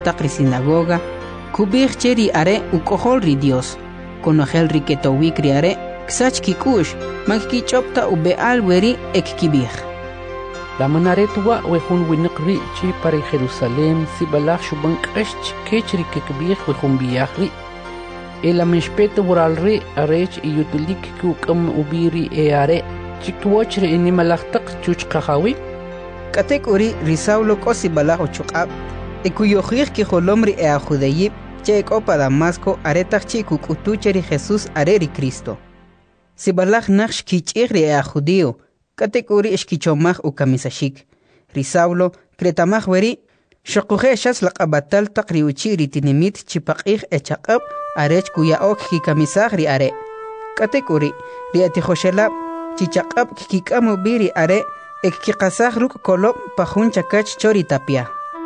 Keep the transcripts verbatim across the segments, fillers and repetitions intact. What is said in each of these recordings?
taqri sinagoga, kubig cheri are ukohol ri Dios, konogel ri ketowik ri are, ksach kikush, magkichopta ube alweri ek kibig. La manaretwa wejun winqri chi para Jerusalem si balach shuban qesh kechri kekbig wejun biyahri. El amishpete buralri arech iyutulik kukam ubiri e are chikwochri inimalaqtaq chuchqahawi. Katek uri risaulo kosi balach uchuqab. Ekuyojir ki jolomri e a judeyib, che opa Damasco aretach chi kukutucheri Jesús areri Cristo. Si balach naksh kichigri e a judío, katekuri eshkichomach u kamisashik. Risaulo, kretamach weri, shokuje shas laqabatal taqri uchiri tinimit chipaqig echaqab arech kuyaok ki kamisagri are. Katekuri, riati joshelab, chichaqab kikamu biri are, ek kikasag ruk kolop pajun chakach chori tapia.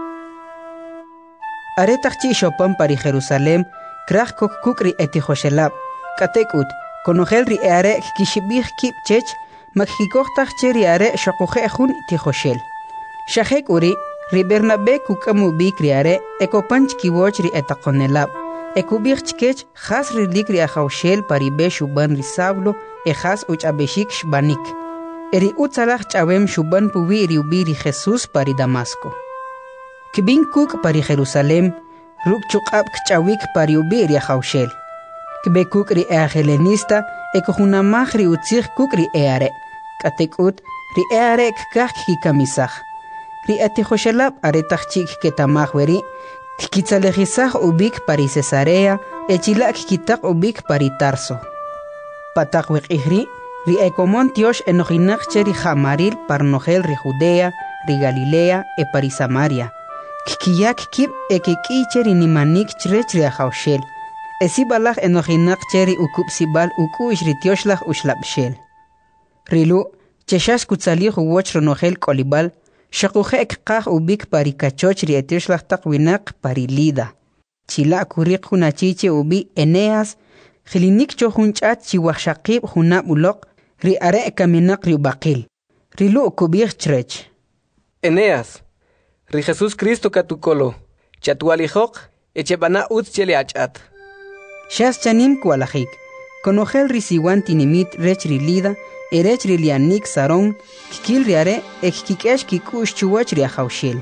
Aretach chi shopan pari Jerusalem, krach kok kukri eti joshelab, katekut, konogelri e are kishibig kip chech, makkikochtach cheri are shokuje jun ti joshel. Shahek uri, ri Bernabe kukamu bikri are, ekopanch kiwochri etakonelab, ekubig chkech, has rilikri a jaushel pari be shuban risablo, e has uchabeshik shbanik. Eri utzalach chavem shuban puvi riubiri Jesús pari Damasco. Kibin kuk pari Jerusalem, ruk chukab kchawik pari ubiri jaushel. Kibe kuk ri e helenista, ekohunamach ri utzich kuk ri eare. Katekut, ri earekkach kikamisach. Ri atijoshelab aretach chik ketamach weri, kikitzalejisach ubik pari Cesarea, echilak kitak ubik pari Tarso. Patak wek ihri, ri ekomon tiosh enojinach cheri jamaril parnogel ri Judea, ri Galilea e pari Samaria. Kikiyak kip ekeki cheri nimanik chrech ri jaushel. Esibalach enojinak cheri ukup sibal ukush ri tioshlach ushlabshel. Rilu, cheshash kutzali huwoch ronogel kolibal, shakuje ekqaj ubik pari kachoch ri etioshlach takwinak pari Lida. Chila kurik hunachiche ubi Eneas, Jilinik chohunchat chiwachshaqib hunab ulok, ri are kaminak ri ubaqil. Rilu kubir chrech. Eneas, ri Jesús Cristo katukolo, chatualijok, echebana ut chele achat. Shas chanim kualajik, konogel ri siwan tinimit rech ri Lida, erech ri lianik saron, kikil ri are, ekikikesh kikush chuwach ri ajaushel.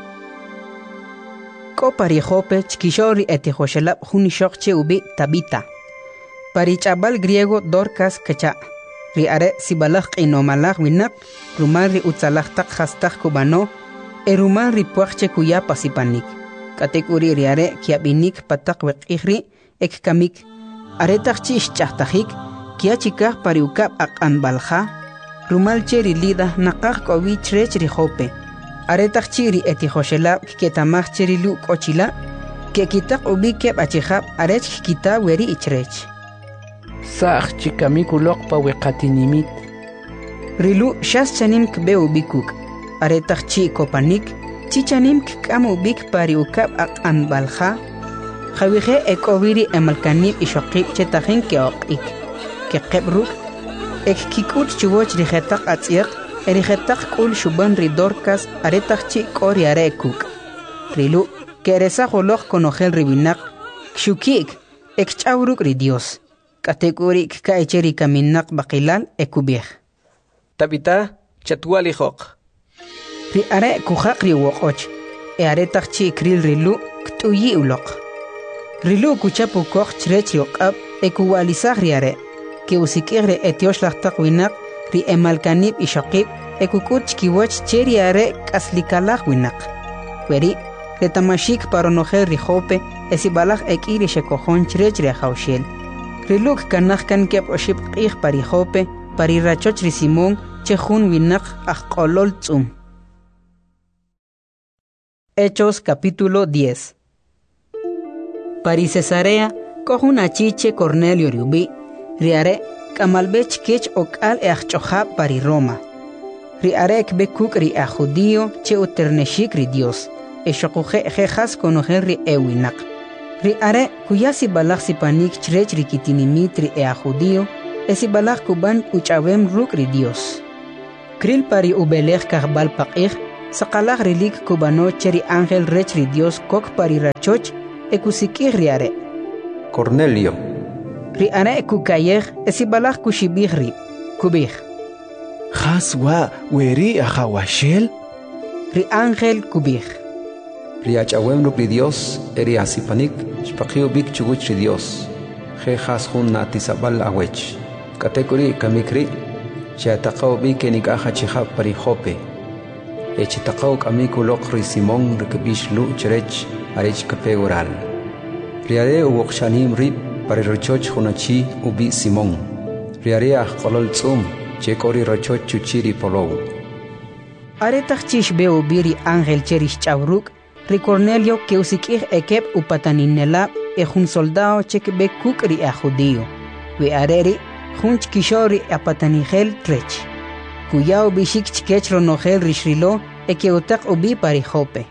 Ko pari jope chkishori etijoshelab hunishokche ubi Tabita. Pari chabal griego Dorcas kecha. Ri are sibalach inomalach winak, rumal ri utzalach tak hastak kubano, e rumal ri puachche kuya pasipanik. Katekuri ri are kiabinik patak wek ihri, ek kamik. Aretach chish chahtajik, kia chikah pari ukap ak anbalja, rumal cheri Lida nakach kowi chrech ri jope. Aretach chiri etijoshelab ketamach cheri lu kochila, ke kitak ubi kep achihab arech kita weri ichrech. Sach chikamikulok pa wekatinimit. Rilu shas chanim kbe ubikuk. Aretach chi kopanik, chi chanim kikam ubik pari ukab ak anbalja. Jawije ekobiri emalkanib ishokib chetahin ke okik. Ke kebruk, ek kikut chuwoch rijetak atziak, erijetak kul shuban ridorkas aretach chi kori are ekuk. Rilu, ke eresa jolok konogel ribinak, kshukik, ek chauruk ri Dios. Kategori ka echeri kaminak bakilal ekubih. Tabita chatualijok. Ri are kujak ri wokoch, e aretach chi kril rilu ktuyi ulok. Rilu kuchapu koch chrech yokab ekuwalisag ri are, ke usikigre etioshlach takwinak ri emalkanib ishokib ekukut chkiwach cheri are kaslikalach winak. Weri, retamashik paronogel ri jope esibalach ekiri shekojon chrech ri jaushel. Riluk kanach kan kep oship qih pari jope, pari rachoch ri Simón, chejun winak ajkolol tzum. Hechos capítulo diez. Pari Cesarea, kohun achiche Cornelio riubi, riare, kamalbech kech okal e achchohab pari Roma. Riare ekbekuk ri a judío che uterneshik ri Dios, e shokuje jejas konogel ri ewinak. Ri are kuyasi balach sipanik chrech ri kitinimitri e a judío, esi balach kuban uchavem ruk ri Dios. Kril pari ubelech karbal paqih, Saqalaq rilik kubano cheri ángel rech ri Dios kok pari rachoch ekusikih riare. Cornelio. Ri ana ekukayeh esibalaq kushibih ri. Kubih. Khaswa weri ahawashel. Ri ángel kubih. Ri achawem ri Dios eri asipanik shpaqio bik chuguch ri Dios. Je khas hun natisabal awech. Katekuri kamikri chataqaw bik enik'aja chihab pari Jope. Echitaqaw kamiku lokri Simón rikbish lu cherech arech kape oral. Riare uwqshanim rib pari rochoch hunachi ubi Simón. Riare ahqolol tsum chekori rochoch chuchiri polow. Aretaq chishbe ubiri ángel cherish chawruk ri Cornelio que usikih ekeb upataninela e un soldado chekbe kuk ri a judío. We areri junch kishori apatanigel trech. Kuyao bishik chikech ronogel rishrilo e que utak ubi pari Jope.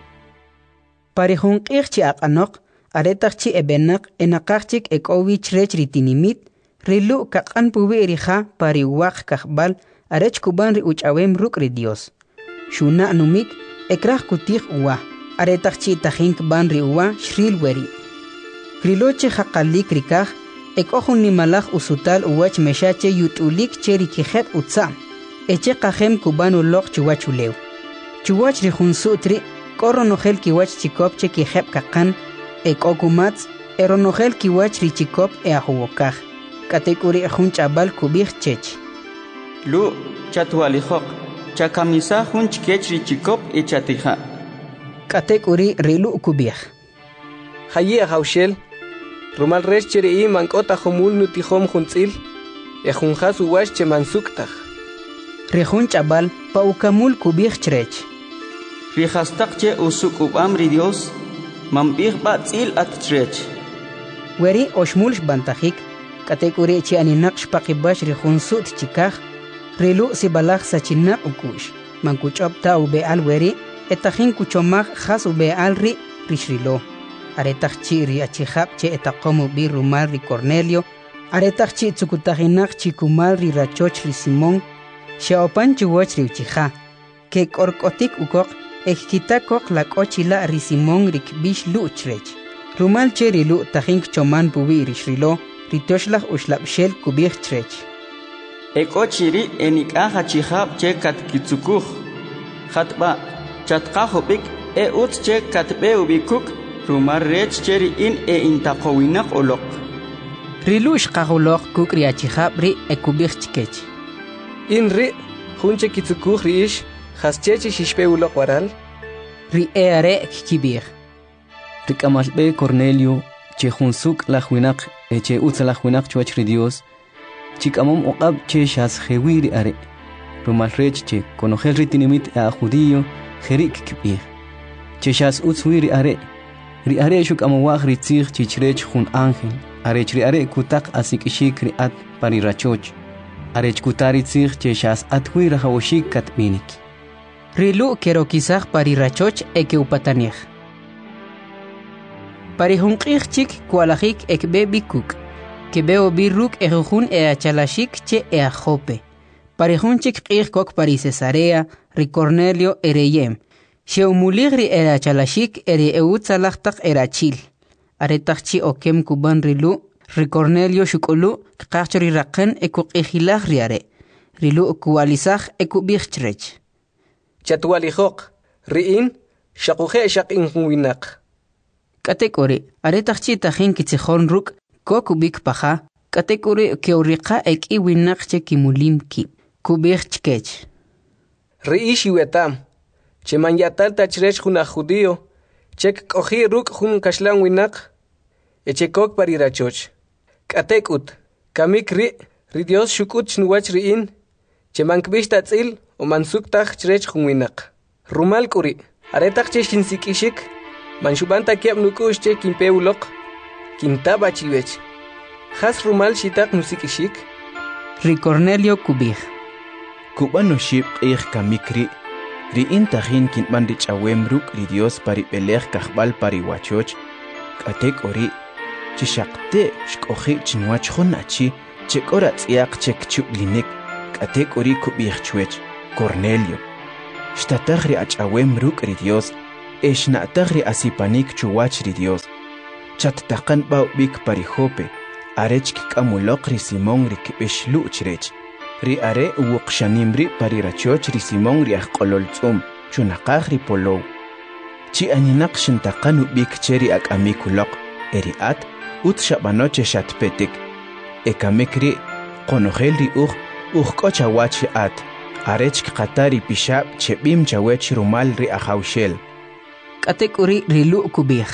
Pari junqih chi aqanok aretaq chi ebenak enaqachik ek ovich rech ritinimit rilu kaqan pubi rija pari waq kahbal arech kuban ri uchawem ruk ri Dios. Shuna numik ekrah kutih uwa aretaq chi tajink ban ri uwa shril weri. Kriloche haqalik rikaj ek ojun nimalaj usutal uwach meshache yutulik cheri kijeb utsa. Eche qajem kubanu lok chuwachulew. Chuwach ri junsutri koronogel kiwach chikop che kijeb kaqan ek okumats eronogel kiwach ri chikop e ahuwokaj. Katekuri jun chabal kubij chech. Lu chatualijok chakamisa jun chikech ri chikop e chatija. Katekuri rilu kubij. Hayi ahawshel Rumal resh cheri i mankota homul nutihom juntzil e junjas uwash che mansuktaj. Rejun chabal pa ukamul kubij chrech. Rijastak che usuk ubam ri Dios mambih batzil at chrech. Weri oshmulsh bantajik katekuri chi aninaqsh paqibash rejun sut chikaj rilu sibalaj sachinak ukush. Mankuchop ta ube al weri etajin kuchomaj jas ube al ri rishrilo. Aretaq chi ri achihab che etaqomu bi rumal ri Cornelio, aretaq chi tsukutajinak chi kumal ri rachoch ri Simón, xaopan chuwach ri uchija, ke korkotik ukok ekkitakok la kochila ri Simón ri kbish lu chrech. Rumal che ri lu tajink choman pubi ri shrilo, ri toshlaj ushlabshel kubij chrech. Ekochiri enikaja chihab che katkitsukuj, hatba chatkajobik e ut che katbe ubikuk, Rumar rech cheri in e intaqowinak olok. Rilush qahulok kukri achihab ri ekubij chikech. In ri junche kitsukuj riish haschechi shishpe ulok waral. Ri eare kibij. Rikamalbe Cornelio che junsuk la huinak e che utsa la huinak chuach ri Dios. Chikamom oqab che shas jewiri are. Rumal rech che konogel ritinimit a judío jerik kibij. Che shas utswiri are. Ri are shuk amawaq ri tzig chichrech jun ángel. Arech ri are kutak asikishik ri at pari rachoch. Arech kutari tzig che shas atwi rahawoshik katminik. Rilu kero kisaj pari rachoch eke upatanij. Pari junqij chik kualajik ekbe bikuk. Kebeo birruk ejujun e achalashik che e a Jope. Pari jun chik qij kok pari Cesarea ri Cornelio ereyem. Sheumuligri era chalashik eri eutzalachtak era chil. Aretachchi okem kuban rilu, ri Cornelio shukulu, kachri raqen eku qihilag riare. Rilu kualizag eku bichtrech. Chatualijok, riin, shakuje shakin huinak. Katekori, aretachchi tajin kitzihon ruk, kokubik paja, katekori keuriqa ek iwinak che kimulim ki. Kubich chkech. Riish yuetam. Che manyatal tachrech juna judío, chek koji ruk jun kashlan winak, eche kok parirachoch. Katekut, kamik ri, ri Dios shukut chnuwach riin, che mankbish tatzil o mansuktaj chrech jun winak. Rumal kuri, aretak che shinsikishik, manshubanta kiab nukush che kimpe ulok, kintaba chiwech. Has rumal shitak nusikishik? Ri Cornelio kubij. Kubano shib qih kamikri. Ri intajin kintman ri chawem ruk ri Dios pari pelej kahbal pari wachoch. Katek ori chishakte shkoji chinwach honachi chekora tsiak chek chublinik. Katek ori kubij chwech Cornelio. shtataq ri ach'awem ruk' ri Dios exna'taq ri asipanik chuwach ri Dios chattaqan b'aw b'ik pari Jope arech kik'amuloq ri Simón ri kib'ix lu'ch rech ri are uwuqxanim ri pari rachoch ri Simón ri ajq'olol tz'um chunaqaj ri polow chi aninaq xintaqan ub'ik che ri ak'amik uloq eri at utz xab'anoch xatpetik ekamik ri qonojel ri uj uj k'o chawach at arech kqata ri pixab' cheb'im chawech rumal ri ajawxel k'atek uri ri lu' kub'ij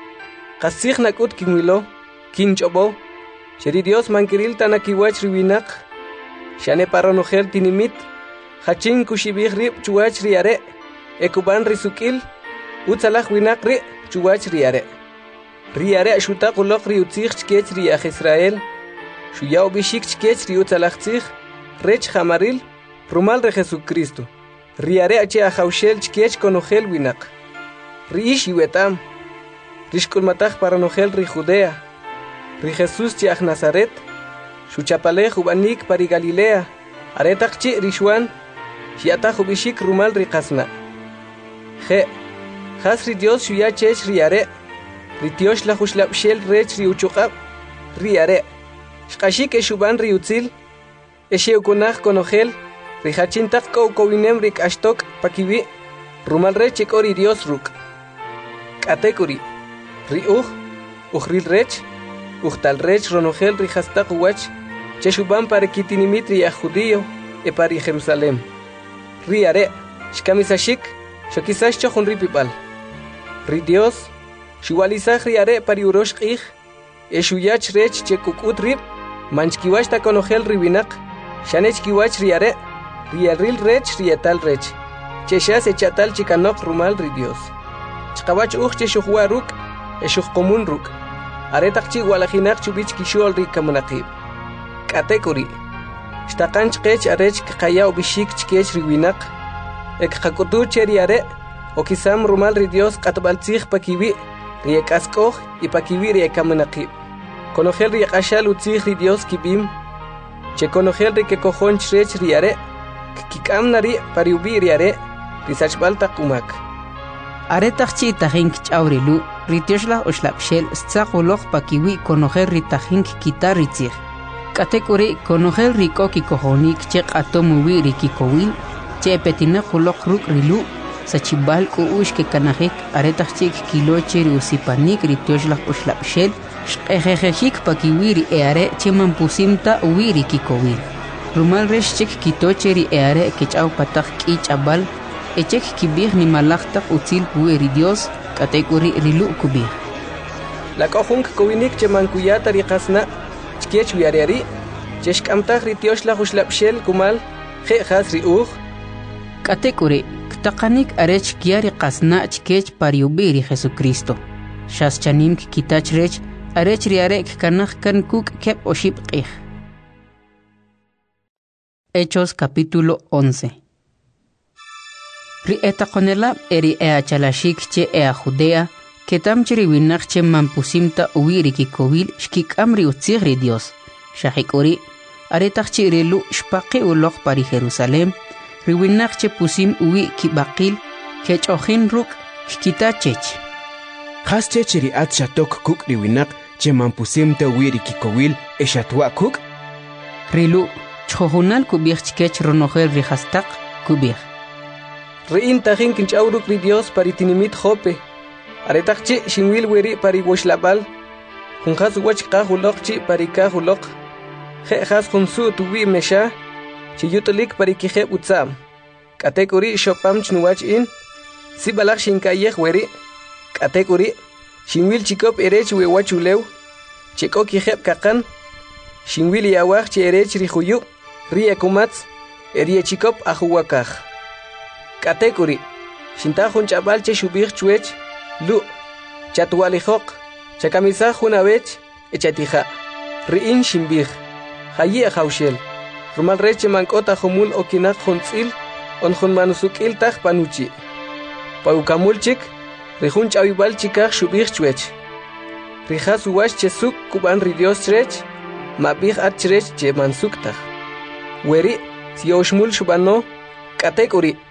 qasij nak'ut kinwilo kinch'ob'o cheri Dios mankiril tana kiwach ri winaq xane paronojel tinimit jachin kuxib'ij rib' chuwach ri are ekuban ri suk'il utzalaj winaq ri chuwach ri are ri are xutaq uloq ri utzij chkech ri aj Israel xuyaw bixik chkech ri utzalaj tzij rech jamaril rumal re Jesucristo ri are ache ajawxel chkech konojel winaq ri ix iwetam rixk'ulmataj paronojel ri Judea ri Jesús chi aj Nazaret xuchapalej ub'anik pari Galilea aretaq chi ri Xuan xiataj ub'ixik rumal ri qasna' je jas ri Dios xuya chech ri are ri tiox la juxlab'xel rech ri uchuq'ab' ri are xq'axik exub'an ri utzil exeukunaj konojel ri jachin taq k'owk'owinem ri k'axtok pakiwi' rumal rech chek'o ri Dios ruk' k'atek uri ri uj uj ril rech uj tal rech ronojel ri jastaq uwach che xub'an pari kitinimit ri aj judío e pari Jerusalem ri are xkamisaxik xokisax chojun ri pib'al ri Dios xiwalisaj ri are pari urox q'ij e xuyach rech che kuk'ut rib' manchkiwach ta konojel ri winaq xanech kiwach ri are ri ril rech ri etal rech che xas echatal chikanoq rumal ri Dios chqawach uj che xujwa ruk' e xujqomun ruk' aretaq chi walajinaq chubich kixol ri kamunaqib k'atek uri xtaqan chqech arech kqayaw bixik chkech ri winaq e kqak'utu che ri are okisam rumal ri Dios q'atb'al tzij pakiwi' ri ek'ask'oj y pakiwi' ri ekamunaqib konojel ri q'axal utzij ri Dios kib'im che konojel ri kekojon chrech ri are kik'amna ri pari ub'i ri are ri sachb'al taq umak aretaq chi tajin kch'aw ri lu' ri tioxlaj oxlab'xel stzaq uloq pakiwi' konojel ri tajin kitar ri tzij k'atek uri konojel ri k'o kikojonik che q'atom uwi' ri kikowil che petinaq uloq ruk' ri lu' sachib'al k'u'ux kekanajik aretaq chi kilo che ri usipanik ri tioxlaj oxlab'xel xq'ejejexik pakiwi' ri e are che manpusimta uwi' ri kikowil rumal rex chek kito che ri e are kech'aw pataq k'i ch'ab'al echek kib'ij nimalaj taq utzil wi' ri Dios k'atek uri ri lu' kub'ij la k'ojun kikowinik che mankuyata ri qasna' chkech wi are ri che xk'amtaj ri tioxlaj uxlab'xel kumal je jas ri uj k'atek uri ktaqanik arech kya ri qasna' chkech pari ub'i ri Jesucristo xas chanim kikitach rech arech ri are kkanaj kan kuk' keb' oxib' q'ij Hechos capítulo once ri etaqonelab' eri e achalaxik che e a Judea ketam che ri winaq che manpusimta uwi' ri kikowil xkik'am ri utzij ri Dios xajik uri aretaq chi ri lu' xpaqi uloq pari Jerusalem ri winaq che pusim uwi' kib'aqil kech'ojin ruk' xkitachech jas chech ri at xatok kuk' ri winaq che manpusimta uwi' ri kikowil e xatwa' kuk' ri lu' chjojunal kub'ij chkech ronojel ri jastaq kub'ij ri'in tajin kinch'aw ruk' ri Dios pari tinimit Jope aretaq chi xinwil weri pari woxlab'al jun jas uwach qaj uloq chi pari kaj uloq je jas jun su't uwi' mexa chi yut'lik pari kijeb' utza'm k'atek uri xopam chnuwach in sib'alaj xinka'yej weri k'atek uri xinwil chikop erech wewach ulew che k'o kijeb' kaqan xinwil yawaj chi erech ri juyub' ri ekumatz eri echikop ajuwakaj k'atek uri xintaj jun ch'ab'al che xub'ij chwech lu' chatwalijoq chakamisaj jun ab'ech echatija' ri'in xinb'ij jayi' ajawxel rumal rech che mank'ot ajomul okinaq jun tz'il on jun manusuk'il taj panuchi' paukamul chik ri jun ch'awib'al chikaj xub'ij chwech ri jas uwach che suk' kub'an ri Dios chrech ma'b'ij at chrech che mansuk taj weri si oxmul xub'ano k'atek uri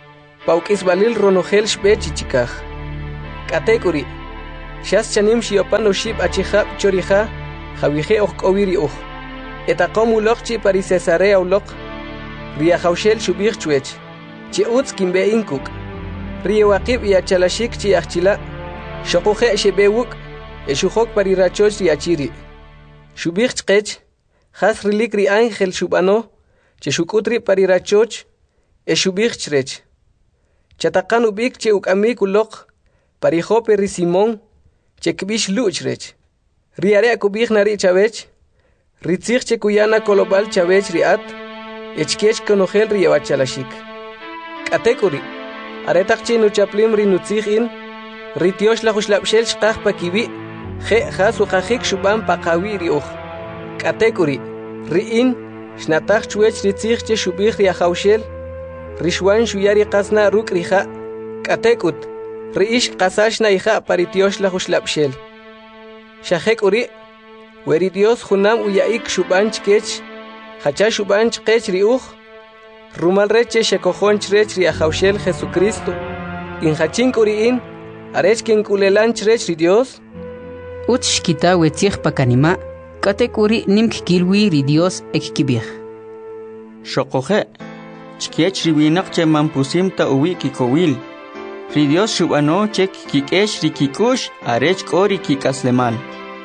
Paukis balil ronogel shbechichikaj. Katekuri. Shas chanim shiopan oshib achihab chorija. Javije okowiri uj. Etaqom ulokchi pari Cesarea ulok. Riajaushel shubir chuech. Chi utz kimbe inkuk. Riewakib y achalashik chi achila. Shokuje shebewuk. Eshuhok pari rachoch riachiri. Shubir chkech. Has rilik ri ángel shubano. Che shukutri pari rachoch. Eshubir chrech. Chatakan ubik che ukamik ulok. Pari hope ri Simón. Che kbish luchrech. Riare akubik nari chavech. Ritzich che kuyana kolobal chavech riat. Echkech konogel riewachalashik. Katekuri. Aretak che nuchaplim ri nutzich in. Ritiosh la huslapshel shkach pakibi. Je hasu kajik shuban pakawi riuch. Katekuri. Riin. Shnatach chuech ritzich che shubich riajaushel. Rishwan shuyari qasna ruk rija. Katekut. Riish qasashna ija paritiosh la huslapshel. Shahek uri. Weri Dios junam uyaik shubanch kech. Hacha shubanch kech riuch. Rumal reche shekojonch rech riajaushel Jesucristo. In hachink uriin. Arech ken kulelanch rech ri Dios. Ut shkita wetzich pakanima. Katek uri nimk kilwi ri Dios ek kibich. Shokoje. Chkiech riwinak che mampusim ta uwi kikowil. Ri Dios shubano chek kikesh rikikush arech kori kikaslemal.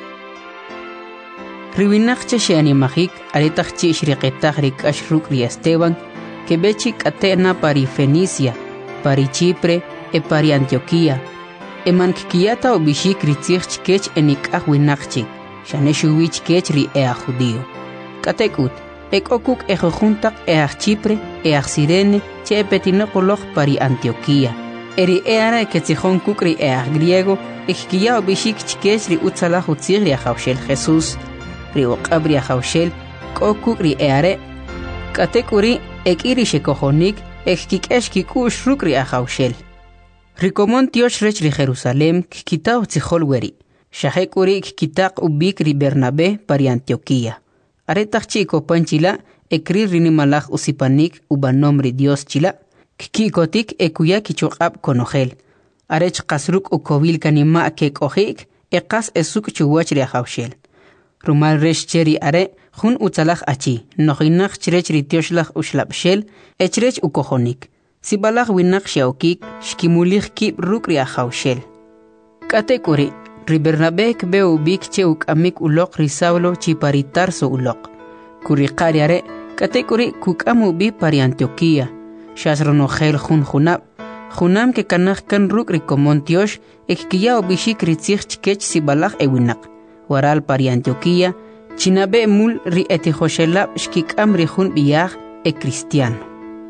Riwinak che sheanimajik aretach che shriqetach rikash ruk ri Esteban que bechik atena pari Fenicia, pari Chipre e pari Antioquía. Eman kikiyata o bishik ritzich chkech enik ahwinakchik, shaneshuwich kech ri ea judío. Katekut. Ek okuk ejojuntak eaj Chipre, eaj Sirene, che epetinopoloch pari Antioquía. Eri eara eketzijón kukri eaj griego, ekkiya obishik chkech ri utzala jutzir ri ajaushel Jesús, ri oqab ri ajaushel, kokuk ri eare. Katekuri ekiri shekojonik, ekkikesh kikush ruk ri ajaushel. Rikomon tiosh rech ri Jerusalem, kikita utzijol weri. Shahekuri kikitak ubik ri Bernabé pari Antioquía. Aretach chico panchila, ekri rinimalach usipanik ubanomri Dios chila, kikikotik ekuya kichokab konogel. Arech kasruk ukovil kanima kek ojik, ekas esuk chuwach riajaushel. Rumal resh cheri are, jun utzalach achi, nohinach chrech ritioslach ushlapshel, echrech ukojonik. Sibalach winak shaokik, shkimulich kip ruk riajaushel. Katekuri. Ri Bernabé kbe ubik che ukamik ulok ri Saulo chi pari Tarso ulok. Kuri qariare katekuri kukam ubi pari Antioquía. Shasronogel jun junab. Junam ke kanach kan ruk ri Komontiosh ekkiya ubishik ritzich chkech sibalach ewinak. Waral pari Antioquía chinabe mul ri etijoshelab shkikam ri jun biyaj e cristiano.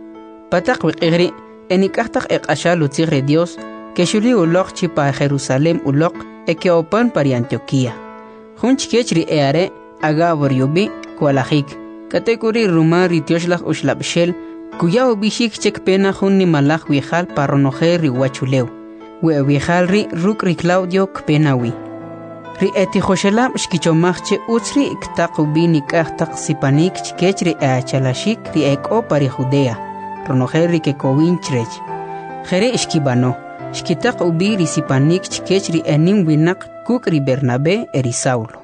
Patak wiqigri enikahtak eqashal utzich ri Dios que shuli ulok chi pa Jerusalem ulok eke opan pari Antioquía. Junch kechri eare agabor yubi kualajik. Katekuri rumar ritioslach ushlabshel kuya ubishik chek pena jun ni malach wijal paronoje ri wachuleu. We wijal ri ruk ri Claudio kpenawi. Ri etijoshelam shkichomachche utzri iktak ubi nikahtak sipanik chkechri eachalashik ri eko pari Judea. Ronoje ri kekowinchrej. Jere ishkibano. Shkitak ubi risipanik chkech ri enim winak kuk ri Bernabé eri Saulo.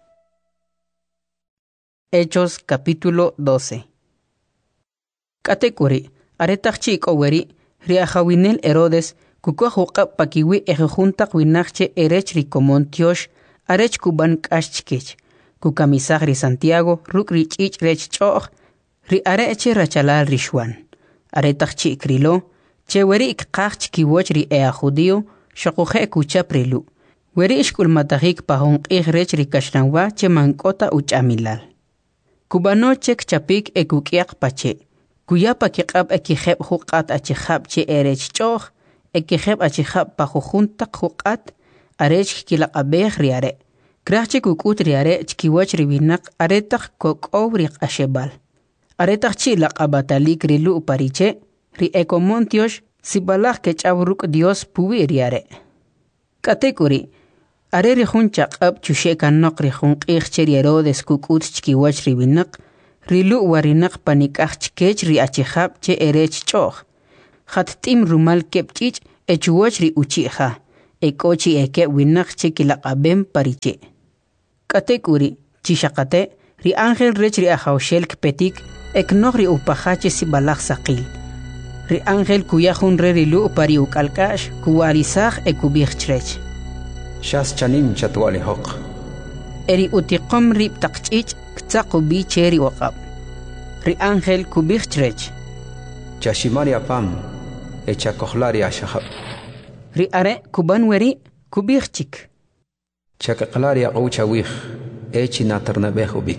Hechos capítulo doce. Katekuri, aretach chik oweri, ri ajawinel Herodes, kuko hukap pakiwi ejejuntak winakche erech ri Komontiosh, arech kuban kash chkech, kukamisag ri Santiago, ruk ri chich rech choch, ri areche rachalal rishwan. Aretach chik rilo, che weri ikqach kiwoch ri ea judío, shokuje kucha prilu. Weri ishkul matahik pahon ihrech ri kashranwa che mankota uchamilal. Kubano chek chapik ekukiak pache. Kuyapa kikab ekiheb hukat achihab che erech choch, ekiheb achihab pahujuntak hukat, arech kilakabeh riare. Krachche kukut riare chkiwoch ribinak aretak kokow ri ashebal. Aretak chi lakabatalik rilu pariche, ri Komontiosh sibalach kechavruk Dios puwi riare. Katekuri, are ri jun chaqab chushe kanok ri jun qich Herodes kukut chkiwach ribinak, rilu warinak panikach chkech ri achihab che erech choch. khattim rumal kepchich echuwach ri uchiha ekochi eke winak chikilaqabem pariche katekuri chishaqate ri ángel rech ri ajawshel kpetik eknog ri upahache sibalaq saqil ri ángel kuyahun re rilu pari ukalkash kuwarisaj ekubijchrech shas chanim chatwali hoq eri utiqom ri taqchich ktsaqubi cheri waqab ri ángel kubijchrech chashimari apam echakohlari ashahab ri are kuban weri kubijchik chakaqlari aqawchawih echi natarnabehubik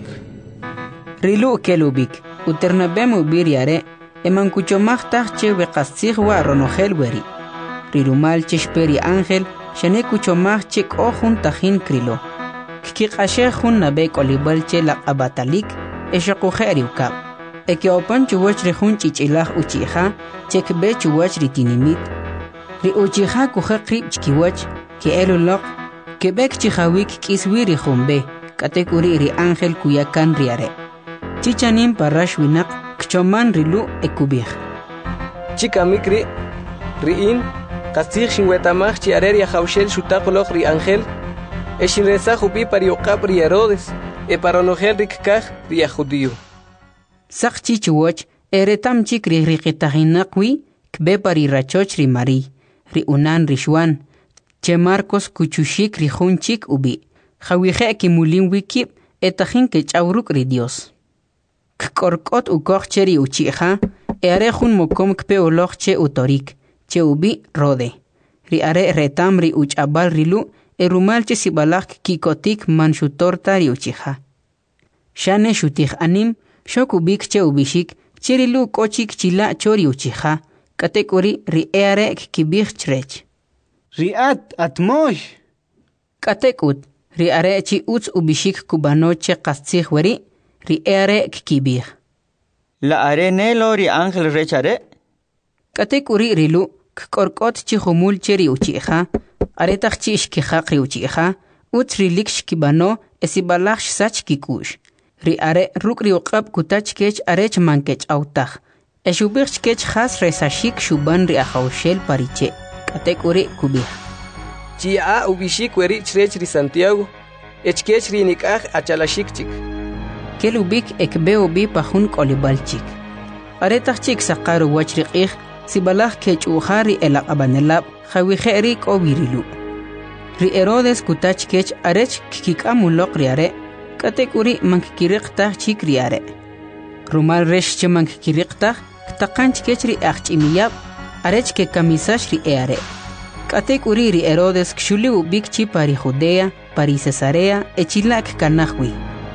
rilu kelubik uternabemu biriare eman kuchomajtaj che weqastzij wa ronojel weri rirumal chishperi ángel shane kuchomaj che k'ojun tajin krilo kkiq'axej jun nabe k'olibal che laq'abatalik exoqujeri ukab ekeopan chuwach ri jun ch'ich'ilaj uchi'ja che kbe chuwach ri tinimit ri uchi'ja kujaq rib chkiwach ke'elu loq kebek chijawik k'iswi ri junbe k'atek'uri ri ángel kuyakan riare chichanin parax winaq kchoman rilu ekubij chikamikri riin qastig shinwetamaj chi arer yajawshel shutaqoloq ri ángel eshinresaj upi pariuqab ri Herodes e paronojel rikkaj ri judío saq chichuwach eretam chik ri riqitajinaqwi kbe pari rachoch ri Mari ri unan ri Xuan che Marcos kuchushik ri junchik ubi jawije kimulin wikib etajin ke chawruk ri Dios kkorkot ukoj cheri uchiha e are jun mokom kpe oloj che utorik che ubi rode ri are retam ri uchabal rilu e rumal che sibalak kikotik manshutorta ri uchiha shane shutij anim shokubik che ubishik cherilu kochik chila chori uchiha katekuri ri are kibij chrech riat atmosh katekut ri are chi uts ubishik kubano che qastzij weri ri are kibij la are nelo ri ángel rechare katekuri rilu kkorkot chi humul cheri uchiha are tachchi ishkihaq ri uchiha uts rilik shkibano esibalach sach kikush ri are rukri uqab kutach kech arech mankech autaj eshubich kech khas resashik shuban ri ajawshel pariche katekuri kubij chi a ubishik weri chrech ri Santiago echkech ri nikaj achalashik chik kelubik ekbeo bi pajun k'olibalchik aretachchik saqaru wachriqij sibalaj kech'ujari elaq'abanelab jawije k'obirilu ri Herodes kutach kech arech kik'amuloq ri are katekuri mankikiriqtaj chik ri are rumal rex che mankikiriqtaj ktaqanch kech ri ajch'imiyab arech ke kamisash ri are katekuri ri Herodes kshuliw bik chi pari Judea pari Cesarea echilak kanajwi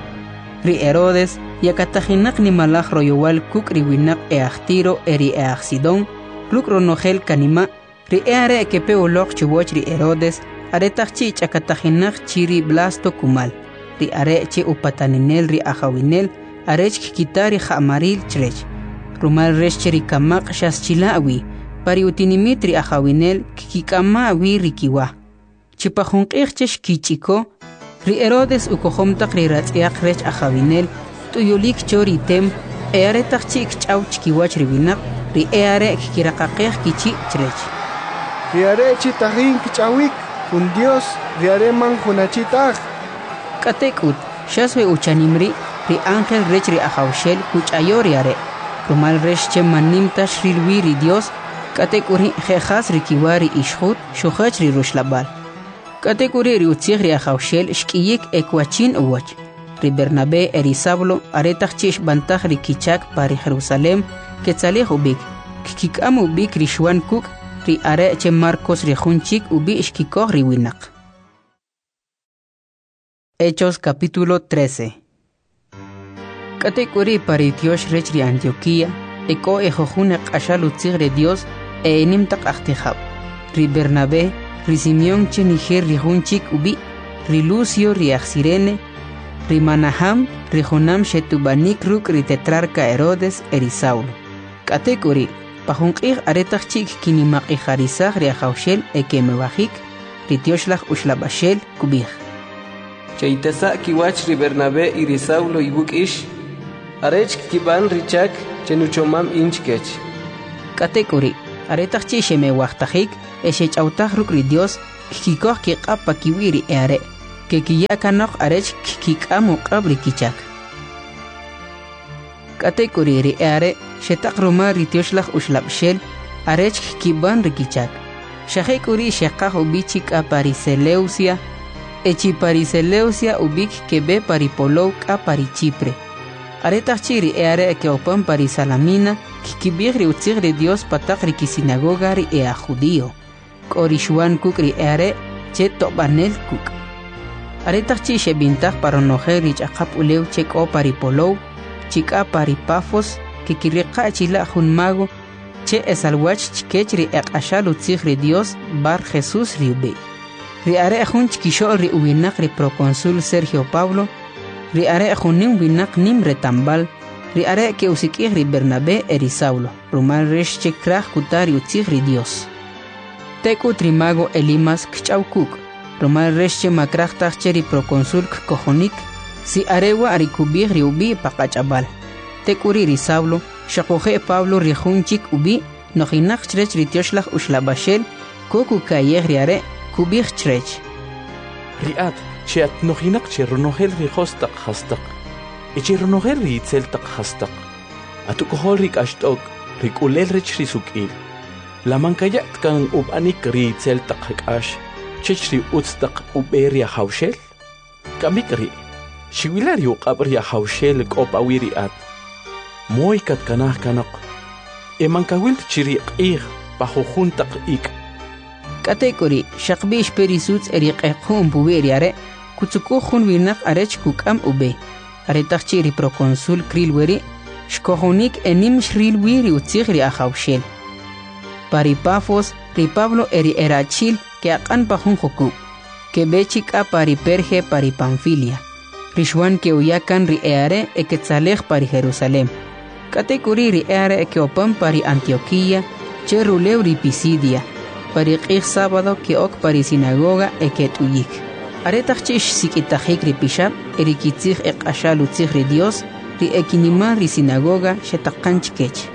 ri Herodes yakatajinaq ni malaj royowal kuk ri winaq e ajtiro eri e ajsidon ruk ronojel kanima ri eare kepe uloq chiwoch ri Herodes aretajchi chakatajinaq chiri Blasto kumal ri are che upataninel ri ajawinel arech kikitari jamaril chrech rumal resh cheri kamaq shaschilawi pari utinimit ri ajawinel kikikamawi rikiwa chipajunqij chesh kichiko ri Herodes ukojomtaq ri ratz'iaq rech ajawinel tuyulik chori tem eare taqchik ch'aw chkiwach ri winaq ri eare kikiraqaqej kichi chrech ri are chi tajin kich'awik un Dios ri are man junachitaj katekut shaswe uchanimri ri ángel rech ri ajawshel kuch'ayo ri are rumal resh che manimta shrilwi ri Dios katekuri jejas ri kiwari ishjut shujach ri rushlabal katekuri ri utzij ri ajawshel shk'iyik ekwachin uwach ri Bernabé eri Saulo aretajchi ixbantaj ri kichak pari Jerusalem ketzalij ubik kikik'am ubik ri Xuan kuk ri are che Marcos ri junchik ubi ixkikoj ri winaq Hechos capítulo trece katekuri pari Tiox rech ri Antioquía eko ejojun eq'axal utzij ri Dios e inimtaq ajtijab ri Bernabé ri Simeón che nijer ri junchik ubi ri Lucio ri ajsirene ri Manaham ri Jonam shetubanik ruk ri tetrarca Herodes eri Saulo katekuri pajunq'ij aretajchik kinimaq'ijarisaj ri ajawshel ekemebajik ri Tioxlaj uxlab'axel kubij Cheitesa kiwach ri Bernabé y ri Saulo ibuk'ish arech kiban richak chenuchomam inchkech katekuri Aretach chi sheme waqtajik eshech autah rukri Dios kikikoh kiqapa kiwiri eare que kiyakanok arech kikamu qabri kichak. Katekuriri eare shetak roma ritioslach uslapshel arech kiban rikichak. Shahekuri shekah ubichik a pariseleusia echi pariseleusia ubik kebe paripolou a parichipre. Aretach chiri eare que opan parisalamina kikibigri utzigri Dios patakri kisinagoga ri ea judío. Korishuan kukri eare che tobanel kuk. Aretach chi shebintach paronojer rich akap uleu chek o paripolou chika paripafos kikiriqa chila junmago che esalwach chikech ri ekashal utzigri Dios bar Jesús riube. Ri are jun chikishol ri ubinak ri proconsul Sergio Pablo ri are junin winak nim retambal ri are que usikih ri Bernabé eri Saulo rumal resh chekrach kutari utzigri Dios. Teku trimago Elimas kchaukuk rumal resh che makrach tacheri proconsul kojonik si arewa arikubih ri ubi pakachabal. Tekuri ri Saulo shakoje Pablo ri junchik ubi nojinak chrech ri tioshlach ushlabashel koku kayeh ri are kubih chrech. Riat Chiat nojinak che ronohel ri hostak hastak. Echi ronohel ri itzeltak hastak. Atukohol rik ashtok rik ulel rich ri sukil. La mankayat kan ubanik ri itzeltak hakash. Chich ri utstak uberia haushel. Kamik ri. Shiwilar yu qabria haushel kopawiri at. Moy kat kanah kanak. E mankawil chiri qih pahujuntak ik. Katekori shaqbish perisuts eriq eqhum buberiare kutsuku khun winak arech kukam ube aretach chiri proconsul krilweri shkohonik enim shrilwiri utzigri ahawshel paripafos ri Pablo eri erachil que aqan pahun joku que bechika pari Perge pari Panfilia rishwan que uyakan ri eare eketzalej pari Jerusalem katekori ri eare ekeopan pari Antioquía che rulew ri Pisidia pari qih sábado que ok pari sinagoga eketuyik. Aretach chish sikitajik ri pishab erikitzig eqashalutzig ri Dios ri ekinima ri sinagoga shetaqanchkech.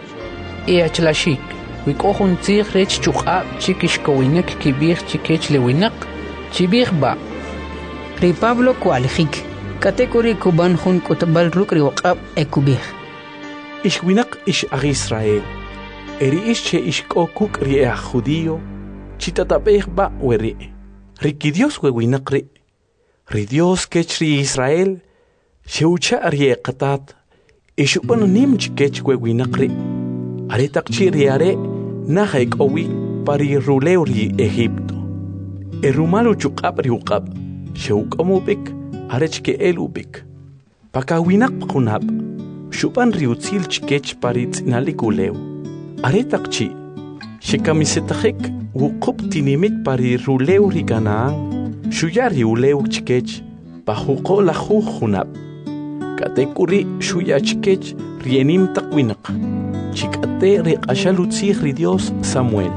E achlashik, wikohun tzig rech chuqab chikish kowinek kibir chikech lewinak, chibir ba. Ri Pablo kualjik, katekori kuban hun kutabal ruk ri waqab ekubir. Ish winak ish ag Israel. Eri ish che ish kokuk ri ea judío, chitatabeh ba weri. Riki Dios we winak ri. Ri Dios kech ri Israel, sheucha ri eqatat, ishupan nim chikech we winak ri. Aretak chi ri are, nahaik owi pari ruleu ri Egipto. Erumalu chukab ri uqab, sheuk omubik, arechke el ubik. Paka winak pakunab, shupan ri utzil chikech pari tzinalik uleu. Aretak chi, shekamisetajek wukup tinimik pari ruleu ri Canaán, shuyari uleu chikech, pajuko la junab. Katekuri shuya chikech rienim takwinak, chikate ri ashalutzig ri Dios Samuel.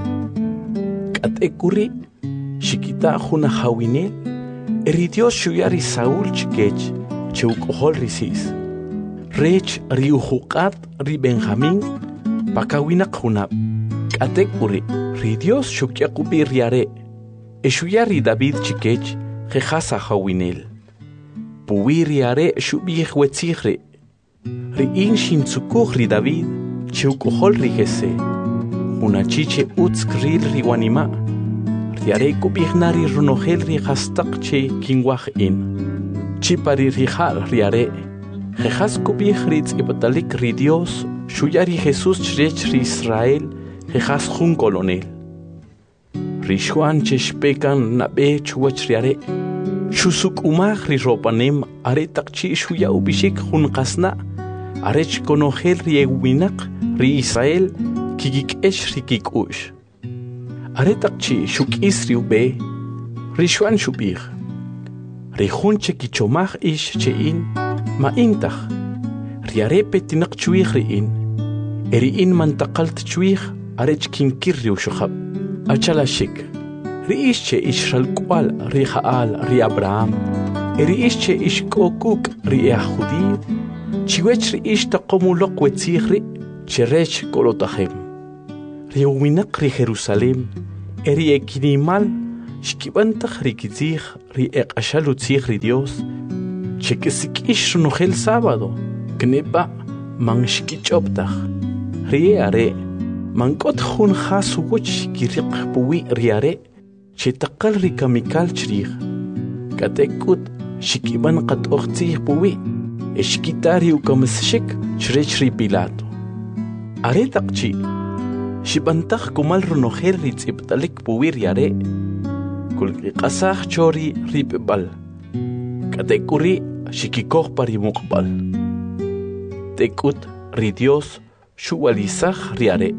Katekuri shikita juna hawinel, ri Dios shuyari Saúl chikech, cheukohol risis. Rech ri ujukat ri Benjamín, pakawinak junab. Katekuri ri Dios shukyakubi riare. Eshuyari David chikech jejasa hawinel. Puwi riare shubih wetzigre. Ri in shintzukuh ri David cheukohol ri Jese. Unachiche utzkril ri wanima. Riare kubihnari runohel ri hastak che kingwah in. Chipari ri hal riare. Jejas kubih ri tzibitalik ri Dios. Shuyari Jesús chrech ri Israel, jejas jun colonel. Rishuan cheshpekan nabe chuach riare. Shusuk umach ri ropanem aretak chi shuya ubishik jun qasna. Arech konohel ri ewinak ri Israel kigik esh ri kikush. Aretak chi shuk isri ube. Rishuan shubih. Rihun chekichomach ish chein ma intach. Riare petinak chuich riin. Eriin mantaqalt chuich arech kinkirri ushukhab. Achalashik. Riische ishral kwal ri Jaal ri Abraham. Eriische ish kokuk ri Judí. Chiwech riish taqomulok wetzigri cherech kolotahem. ri winak ri Jerusalem eri ekinimal shkibantak ri kizig ri eqashalu tzig ri Dios chekisikish runojel sábado knepa man shkichoptak ri are mankot jun jasu wuch kiriq puwi ri are chetakal ri kamikal chrig katekut shikiban qat oqtzig puwi eshkitari ukamsshik chrech ri Pilato are taqchi shibantak kumal runojel ri tziptalik puwi ri are kulki qasaj chori ri pebal katekuri shikikoq pari muqbal tekut ri Dios shuwalizaj ri are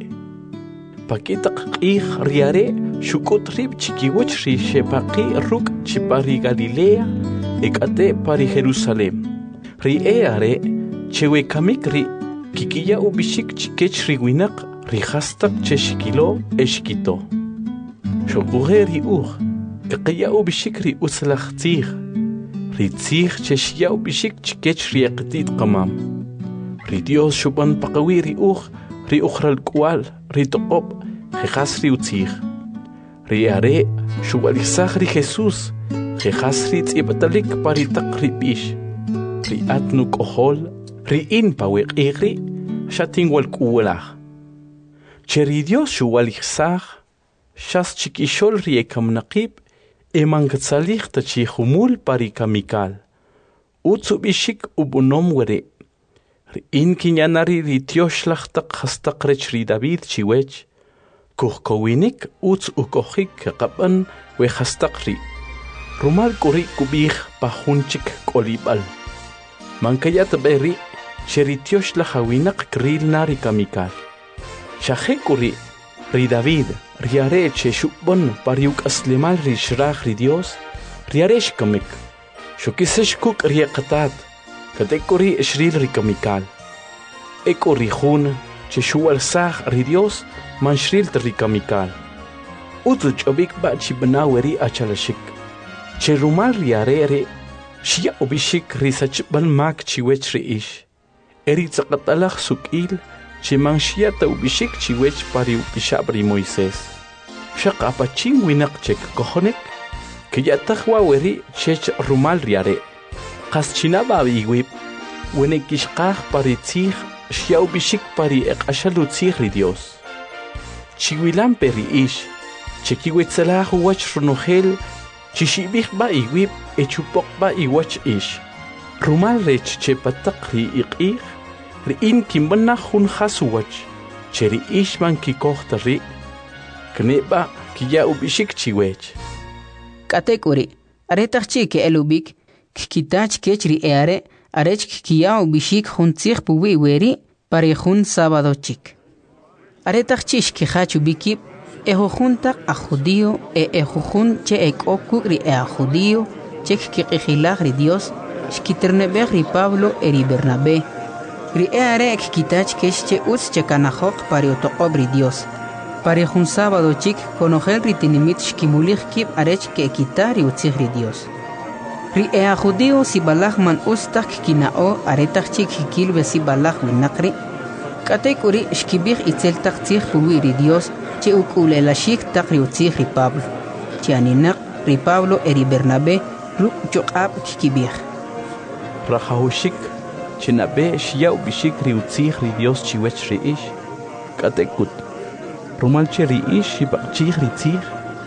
pakitaq q'ij ri are shukut rib chikiwach ri shepaqi ruk chipari Galilea ek'ate pari Jerusalem ri e are chewe kamik ri kikiya ubishik chikech ri winaq ri khastaq che shikilo eshkito shokuje ri uj kiqiya ubishik ri uslaj tzij ri tzij che shiya ubishik chikech ri eqtit qamam ri Dios shuban paqawi ri uj ri ukhral kwal ri toqob jejas ri utzij ri are shubalizaj ri Jesús jejas ri tzipatalik pari taq ri bish ri atnu kohol ri in paweq igri shatin wal kuwalaj che ri Dios shuwalizaj shas chikishol ri ekamnaqib emangatsalij tachi humul pari kamikal utzubishik ubunom were ri in kinyanari ri tioshlaj taq hastaq rech ri David chiwech kuhkowinik utz ukohik qaban we hastaq ri rumal kuri kubij pajunchik kolibal mankayat beri cheritios la hawinaq kril nari kamikal shahe kuri ri David riare che shubon pariuk aslemal ri shraj ri Dios riaresh kamik shukisesh kuk riaqatat katekuri shril ri kamikal ekuri hun che shuwal saj ri Dios man shril ri kamikal utzu chobik ba chibnaweri achalashik che rumal riare re shia ubishik risach bal mak chiwech ri ish eri tsaqatalaj sukil che man shia ta ubishik chiwech pari upishabri Moisés shaq apachin winaq chek kohonek que ya tajwa weri chech rumal riare qas chinaba biwib wenekishqaj pari tzij shia ubishik pari eqashalu tzij ri Dios chiwilan peri ish chekiwetsalaj wach runojel chishibij ba iwib echupok ba iwach ish rumal rech che pataq ri iqij ri in kimbana jun hasuwach che ri ish man kikohta ri kneba kiya ubishik chiwech katekuri aretaq chi ke elubik kitach kech ri eare arech kiya ubishik jun tzij puwi weri pari jun sábado chik aretaq chi shkihach ubikib ejo junta a judío e ejo jun che ekokuk ri a judío che kiqihilaj ri Dios shkiternebej ri Pablo e ri Bernabé ri eare kitach kesh che utz che kanajok pari otoqob ri Dios pari jun sábado chik konojel ri tinimit shkimulij kib arech ke kitar ri utzij ri Dios ri a judío si balaj man ustak kinao aretaq chik hikilbe si balaj winaqri katekuri shkibij itzel taq tzij puwi ri Dios che ukulelashik taq ri utzij ri Pablo che aninaq ri Pablo e ri Bernabé ruk choqab kikibij rajahushik chinabe shia ubishik ri utzij ri Dios chiwech ri ish katekut rumal che ri ish shibaqchij ri tzij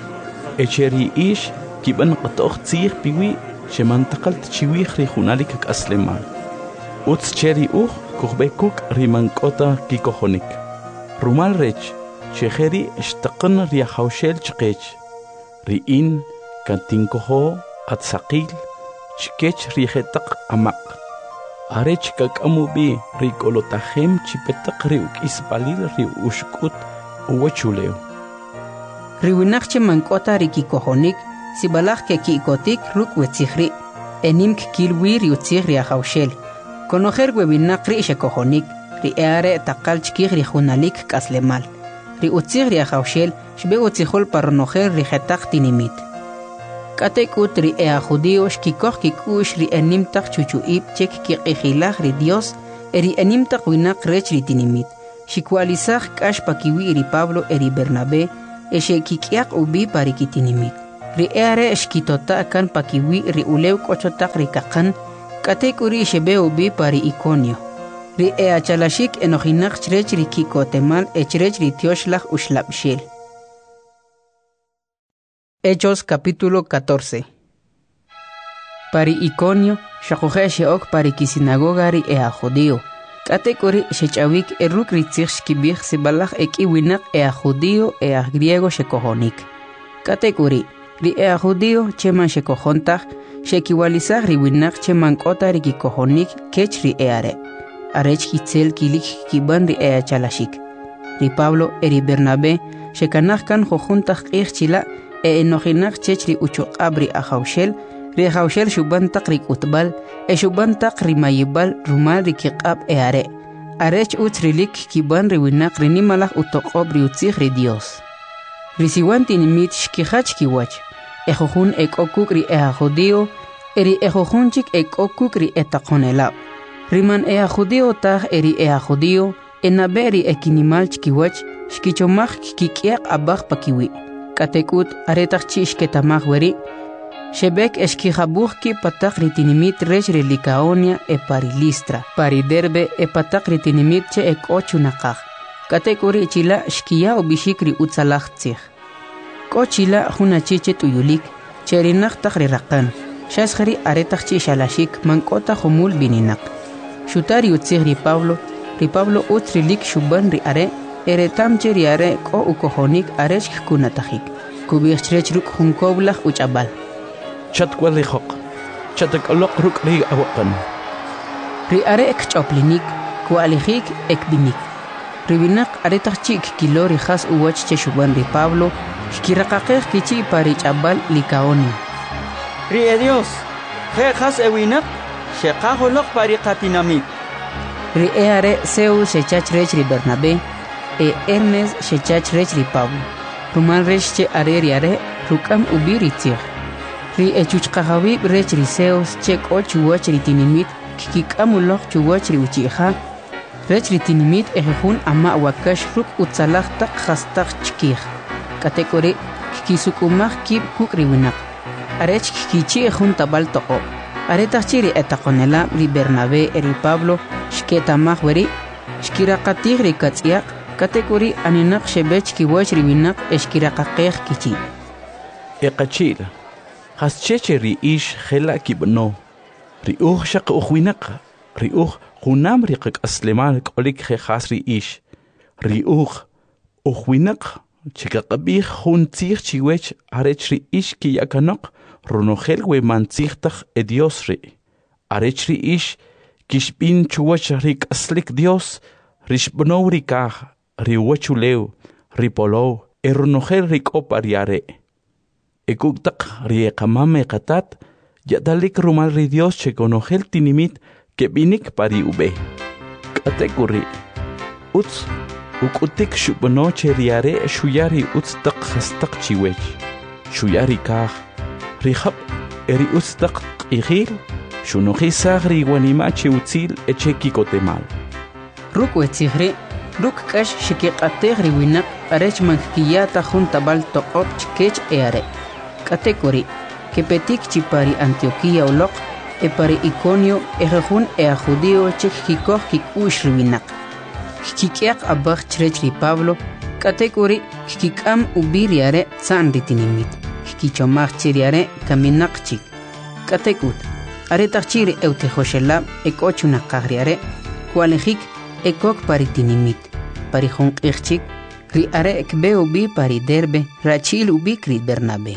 e che ri ish kiban qatoj tzij piwi shemantaqal tchiwij ri junalik kaslemal utz che ri uj kuhbekuk ri mankota kikohonik rumal rech chejeri ishtaqan ri hawshel chqech ri in kantinkoho atsaqil chkech ri hetaq amaq arech kakamu bi ri kolotajem chipetaq ri ukisbalil ri ushkut uwachuleo ri winaq che mankota ri kikohonik si balaj ke kikotik ruk wetzijri enim kilwi ri utzij ri hawshel konojer webinaq ri shekohonik ri eare taqal chkij ri junalik kaslemal ri utzij ri hawshel shbe utzijol parnojer ri hetaq tinimit katekut ri ea judío shkikoj kikush ri enim taq chuchuib chek kiqihilaj ri Dios eri enim taq winaq rech ri tinimit xikualizaj k'ax pakiwi ri Pablo eri Bernabé exe kikiaq ubi pari kitinimit. Ri eare xkitota kan pakiwi ri ulew k'ochotaq ri kaqan k'atek uri xebe ubi pari Iconio. Ri ea chalashik enojinaq chrech ri kikotemal echrech ri tioxlaj uxlabxel. Hechos capítulo catorce. Pari Iconio xaquje xeok pari kisinagoga ri ea judío. K'atek uri xech'awik eruk ri tzij xkibij sibalaj eki winaq ea judío ea griego xekojonik. K'atek uri ri ea judío cheman xekojontaj xekiwalizaj ri winaq cheman k'ota ri kikojonik kech ri eare. Arech kitzel kilik kiban ri ea chalashik. Ri Pablo eri Bernabé xekanaj kan jojuntaj q'ij chila e enojinaq chech ri uchuq'ab ri ajawxel ri ajawxel xubantaq ri k'utbal e xubantaq ri mayibal rumal ri kiq'ab eare. Arech utz rilik kiban ri winaq ri nimalaj utoq'ob ri utzij ri Dios. Ri siwan tinimit xkijach kiwach e jojun e k'okuk ri ea judío eri e jojunchik e k'okuk ri e taqonelab. Riman ea judío taj eri ea judío enabe ri e kinimal chkiwach xkichomaj kik'iaq abaj pakiwi. K'atekut aretaq chi xketamaj weri xebek exkijabuj ki pataq ri tinimit rech ri Licaonia e pari Listra pari Derbe e pataq ri tinimit che e k'ochu naqaj. K'atek uri chila xkiya ubixik ri utzalaj tzij. K'o chila juna chiche tuyulik che rinaq taq ri raqan xasjari aretaq chi xalashik mank'ota jumul bininaq. Xutari utzij ri Pablo ri Pablo utz rilik xuban ri are eretam che ri are k'o ukojonik arech kunatajik kubij chrech ruk junkoblaj uch'abal. Chatkwalijoq chatak'oloq ruk' ri awaqan. Ri are ekch'oplinik kualijik ekbinik. Ri winaq aretaq chi kilo ri jas uwach che xuban ri Pablo xkiraqaqej kichi pari ch'abal Licaonia. Ri e Dios je jas e winaq xeqajoloq pari qatinamit. Ri e are Zeus xechach rech ri Bernabé e Hermes xechach rech ri Pablo. Rumal rech che are ri are ruk'am ubi ri tzij. Ri e chuchqajawib rech ri Zeus che k'o chuwach ri tinimit kikik'amuloq chuwach ri uchi'ja rech ri tinimit e jejun ama' wakax ruk' utzalaj taq jastaq chkij. K'atek uri kikisuk'umaj kib' kuk' ri winaq. Arech kikichi' jun tabal toqo'. Aretaq chi ri e taqonelab ri Bernabé eri Pablo xketamaj weri xkiraqatij ri katz'yaq. K'atek uri aninaq xebech kiwach ri winaq e xkiraqaqej kichi'. Eqachil jas cheche ri ix jela kibno ri uj xaq uj winaq ri uj qunam ri qak'aslemal k'olik je jas ri ix ri uj uj winaq chikaqabij jun tzij chiwech arech ri ix kiyakanoq runojel we mantzijtaj e Dios ri arech ri ix kixb'in chuwach ri k'aslik Dios ri xb'now ri kaj ri wachulew ri polow e runojel ri k'opa ri are. Ekuktak ri eqamame qatat yadalik rumal ri Dios che konojel tinimit ke binik pari ube. K'atek uri utz ukutik xubno che ri are xuyari utz taq jastaq chiwech. Xuyari kaj ri jab eri utz taq q'ijil xunojisaj ri wanima che utzil eche kikotemal. Ruk wetzijri ruk k'ax xikiq'atej ri winaq arech mankiyata jun tabal toq'ob chkech e are. K'atek uri kepetik chi pari Antioquía uloq e pari Iconio e jejun ea judío che kikoj kik'ux ri winaq. Kikik'iaq abaj chrech ri Pablo k'atek uri kikik'am ubi ri are tza'an ri tinimit. Kikichomaj chi ri are kaminaq chik. K'atek ut aretaq chi ri ewtejoxelab e k'o chunaqaj ri are kualijik e kok pari tinimit pari jonq'ij chik ri are ekbe ubi pari Derbe rachil ubi ri Bernabé.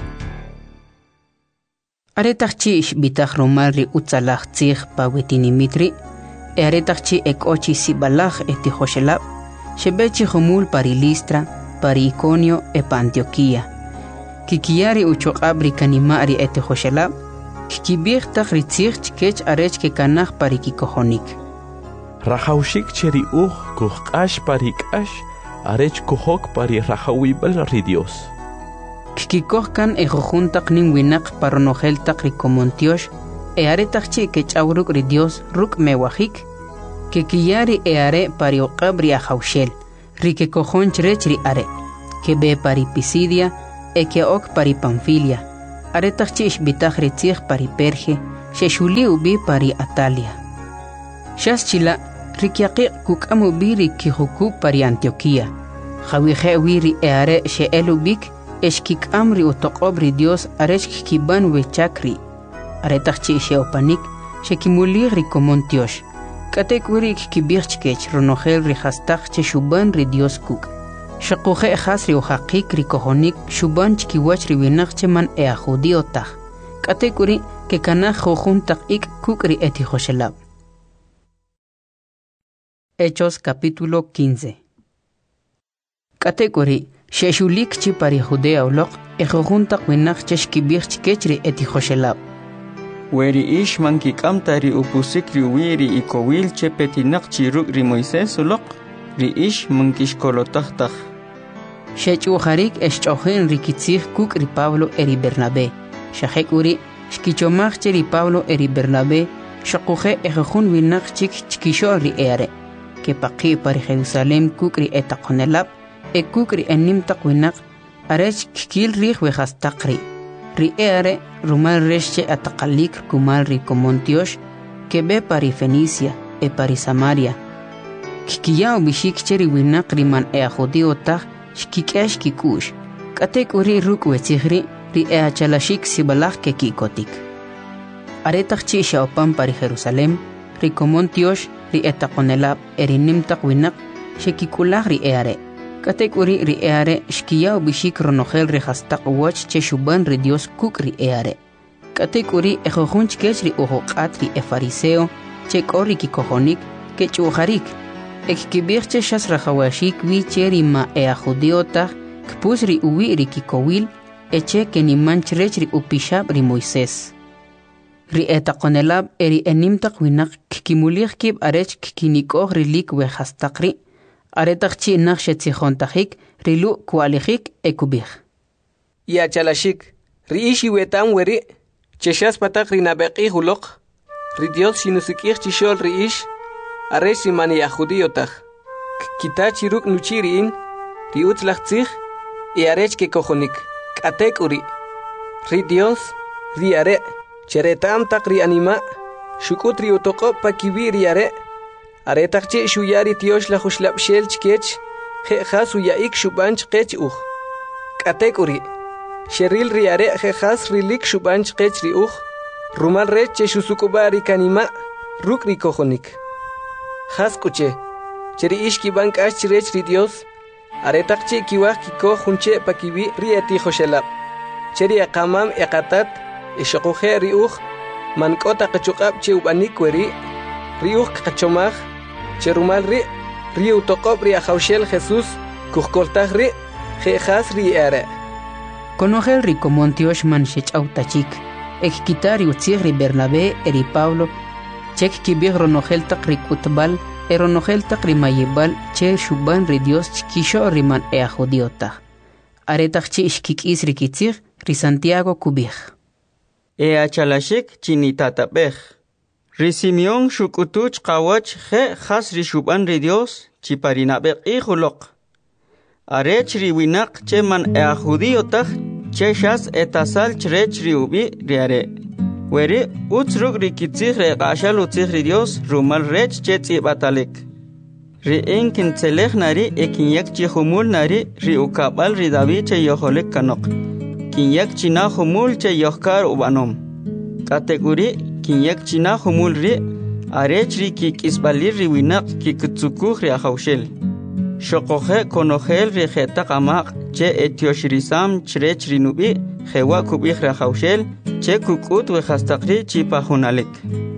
Aretaq chi xb'itaj rumal ri utzalaj tzij pawi tinimit ri e aretaq chi e k'o chi sibalaj e tijoxelab xeb'e chi jumul pari Listra pari Iconio e pa Antioquía. Kikiya ri uchuq'ab ri kanima' ri e tijoxelab kikib'ij taq ri tzij chkech arech kekanaj pari kikojonik. Rajawxik che ri uj kujq'ax pari k'ax arech kujok pari rajawib'al ri Dios. Kikikoj kan e jujun taq nin winaq paronojel taq ri komontiox e aretaq chi kech'aw ruk' ri Dios ruk' mewajik que kiyari e are pari oqabri a haushel, ri que cojon ri are, que be pari Pisidia, e que ok pari Panfilia, are tachich bitach ritzich pari Perge, sheshuli ubi pari Atalia. Shas chila, rikiaqi kukamu biri ki hukuk pari Antioquia, Jawihe wiri e are she elubik, eshkik amri utoqobri Dios areshk kiban we chakri, are tachich she opanik, she kimulir ricomontiosh. Katek urik kibirchkech ronogel rihastach che shuban ri Dios kuk. Shakuhe hasri o hakik ri kohonik shuban chkiwach ri winach man e a judio tach. Katek uri ke kanach jojun tak ik kuk ri eti joshelab. Hechos capítulo quince. Katek uri sheshulik chi pari judea ulok e jojun tak winach cheshkibirchkech ri eti joshelab. Weri ish manki kamtari upusik ri wiri i kowil che petinak chiruk ri Moisés ulok, ri ish mankish kolotachtach. Shech uharik eshchohen rikitzich kuk ri Pablo eri Bernabé. Shahek uri shkichomach che ri Pablo eri Bernabé, shakuhe ejejun winak chik chkisho ri ere. Que paqi pari Jerusalem kuk ri etakonelab, e kuk ri enim tak winak, arech kikil rih wehastakri. Ri ere rumal resche ataqalik kumal ri comontiosh que be pari Fenicia e pari Samaria. Kikiya ubishik cheri winak riman e a judio tach shkikesh kikush. Katek uri ruk wetzihri ri e a chalashik sibalach ke kikotik. Aretach chi shaopan pari Jerusalem ri comontiosh ri etakonelab erinim tak winak shekikulach ri ere. Katek uri ri eare shkiya ubishik ronogel rehastak wach che shuban ri Dios kuk ri eare. Katek uri ejojun chkech ri uhoqat ri e fariseo che kori ki kohonik ke chuharik. Ek kibir che shas rahawashik wi che ri ma e a judiotach kpus ri uwi ri ki kowil e che ke ni manchrech ri upishab ri Moisés. Ri etakonelab eri enimtak winak kimulich kib arech kikinikoh ri lik we hastakri. Aretachchi nakshetzijontahik rilu kualijik ekubij. Ya chalashik, ri ishi wetam weri, cheshas patak rinabeki hulok, ri Dios shinusikich chishol ri ish, areshi mani ya judiotaj. Kitachi ruk nuchiriin, ri utzlachtzich, y arech ke kojonik, katek uri. Ri Dios, ri are, cheretam tak ri anima, shukut ri utokop pa kibi ri are, Aretachchi shuyari tiosh la hushlab shel chkech, he has uyaik shubanch kech uch. Katek uri. Sheril riare he has rilik shubanch kech ri uch. Rumal reche shusukubari kanima, ruk ri kojonik. Has kuche. Cheri ishki bank ash rech ri Dios. Aretachchi kiwach kiko hunche pakibi ri eti hoshelab. Cheri akamam ekatat, eshokuhe ri uch. Mankota kachukab che ubanik weri. Ri uch kachomach. Cherumal ri, ri utokop ri a Jaushel Jesús, kuhkoltaj ri, jejas ri ere. Conogel ri comontiosh man shech autachik, ek kitari utzig ri Bernabé eri Pablo, chek kibig ronogel tak ri kutbal, e ronogel tak ri mayibal, che shuban ri Dios chkisho ri man e a judiota. Aretach chi ishkik is ri kitzig, ri Santiago kubig. E a chalashik chinitatapej. Ri Simeon shukutuch kawach je has ri shuban ri Dios chiparinabek ihulok. Arech ri winak che man e a judiotach che shas etasal chrech ri ubi ri are. Weri utzruk ri kitzich re qashal utzich ri Dios rumal rech che tzibatalek. Ri inkin tselech nari e kinyak chi humul nari ri ukabal ri David che yoholek kanok. Kinyak china humul che yohkar ubanom. Kategori kinyak china humul ri arech ri ki kisbalir ri winak ki kutsukuh ri Jaushel. Shokohe konogel ri jeta qamaq che etioshrisam chrech ri nubi jewa kubih ri Jaushel che kukut we hastaqri chi pahunalek.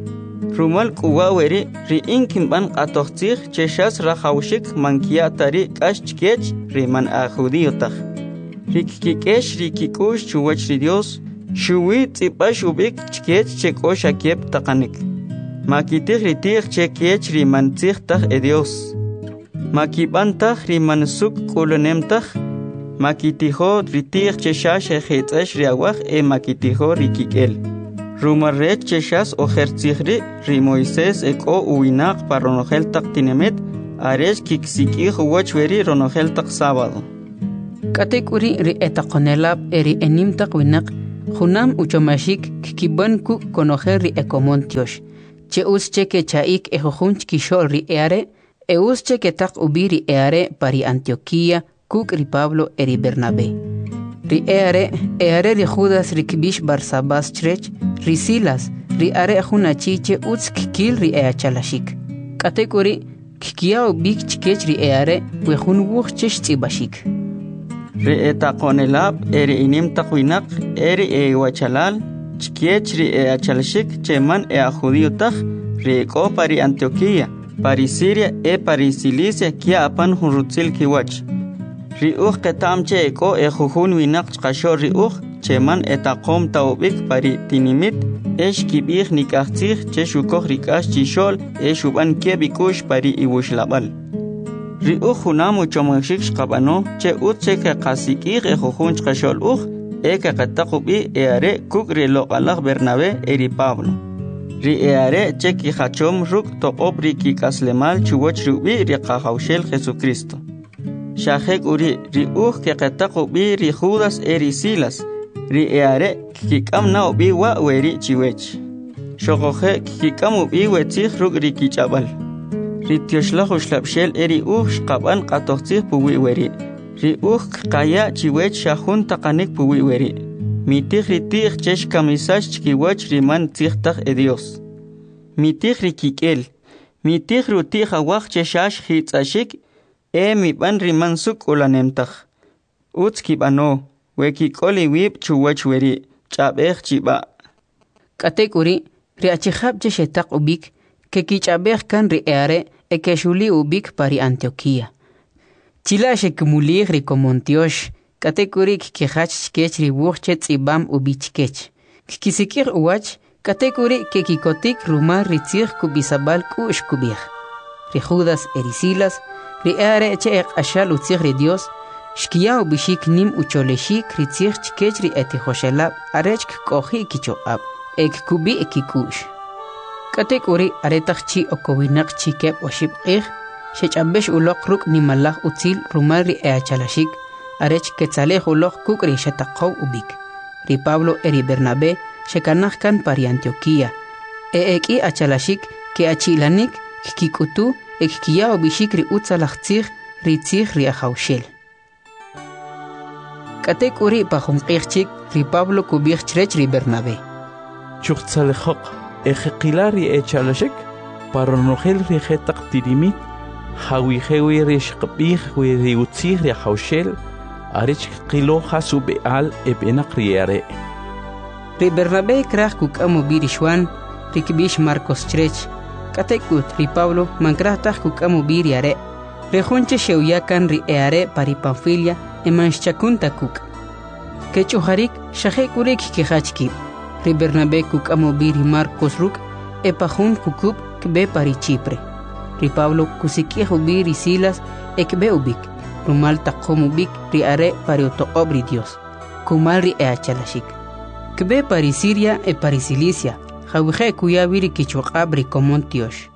Rumal kuwa weri ri inkin ban qatoxtzig che shas ra Jaushik mankia tari kashchkech ri man a judiotach. Ri kikesh ri kikush chuwach ri Dios Shuwi tsipash ubik chkech cheko shakep takanik. Makitih ritih chekech rimantzih tah e Dios. Makibantah rimansuk kulunemtah. Makitiho ritih cheshash ejitzesh riawach e makitiho rikikel. rumarrech cheshas ojertzihri ri Moisés eko uinaq pa ronogel tak tinemet aresh kiksikih wachweri ronogel tak sábado. Katekuri ri etaqonelab eri enimtaq winaq junam uchomashik kikiban ku konojer ri ekomontiosh che usche ke chaik ejojunch kishol ri eare e usche ke tak ubiri eare pari Antioquía kuk ri Pablo eri Bernabé ri eare eare ri Judas ri kibish Barsabas chrech ri Silas ri are junachiche uts kikil ri eachalashik katekuri kikiao bik chikech ri eare wejun wuchchesh tzibashik ri etaqonelab eri inim taqwinak eri e wachalal chkiech ri e achalshik cheman e a judío taj ri eko pari Antioquía pari Siria e pari Cilicia kia apan hunrutzil kiwach ri uj ketamche eko e jujun winak chqasho ri uj cheman etaqom taubik pari tinimit esh kibih nikachtzih che shukoj rikash chishol e shuban kebikush pari iwushlabal ri uj junam uchomashik shqabano che utche ke qasikih e jujun chqashol uj e ke qataqubi e are kuk ri loqalaj Bernabé eri Pablo ri e are che ki hachom ruk toqob ri ki kaslemal chuwoch rubi ri qahawshel Jesucristo shajek uri ri uj ke qataqubi ri Judas eri Silas ri e are ki kamna ubi wa weri chiwech shogoje ki kamu bi wetzih ruk ri ki chabal ri tioshlah ushlabshel eri uj shqaban qatoqtzih puwi weri ri uj qaya chiwech shahun taqanik puwi weri mitih ri tih chesh kamisash chkiwach ri man tzihtaq e Dios mitih ri kikel mitih ru tih awaj cheshash hitzashik e mi ban ri man suk ulanemtaj utz kibano we kikoli wib chuwach weri chabej chiba katekuri ri achihab cheshetaq ubik ke kichabej kan ri eare e que shuli ubik pari Antioquía. Chila shekumulig ri komontiosh, katekurik ke hach skech ri wuchet ibam ubichkech. Kisikir uwach, katekuri ke kikotik rumar ri tzir kubisabal kush kubich. Ri Judas eri Silas, ri eare che ek ashal utzir ri Dios, shkia ubishik nim ucholeshik ri tzir chkech ri etihoshelab, arechk kohi kichoab, ek kubi ekikush. Katekuri aretachchi okowinak chikep oshib qih shechambesh uloq ruk nimallah utzil rumari eachalashik arech ketzalej uloq kukri shataqaw ubik ri Pablo eri Bernabé shekanaj kan pari Antioquía e eki achalashik ke achilanik kikutu ekkiya obishik ri utzalachtzig ri tzig ri ahawshel Katekuri pajum qihchik ri Pablo kubich chrech ri Bernabé chuqtzalejok Ejequilari echalashek para nogel rijetaq tirimit hawijewi rishqbih wi riutzih ri hawshel arich qilo hasu beal ebenaq riare ri Bernabé kraj kukamu birishwan rikbish Marcos chrech katekut ri Pablo mankraj taj kukamu biriare rejunche sheuyakan ri eare pari Panfilia emanshchakunta kuk kechuharik shajekurik kihachki ri Bernabé kukamu biri Marcos ruk epajun kukub kbe pari Chipre ri Pablo kusikiehu biri Silas ekbe ubik rumal taqom ubik ri are pari otoqob ri Dios kumal ri eachalashik kbe pari Siria e pari Cilicia jawije kuya biri kichuqab ri komontiosh.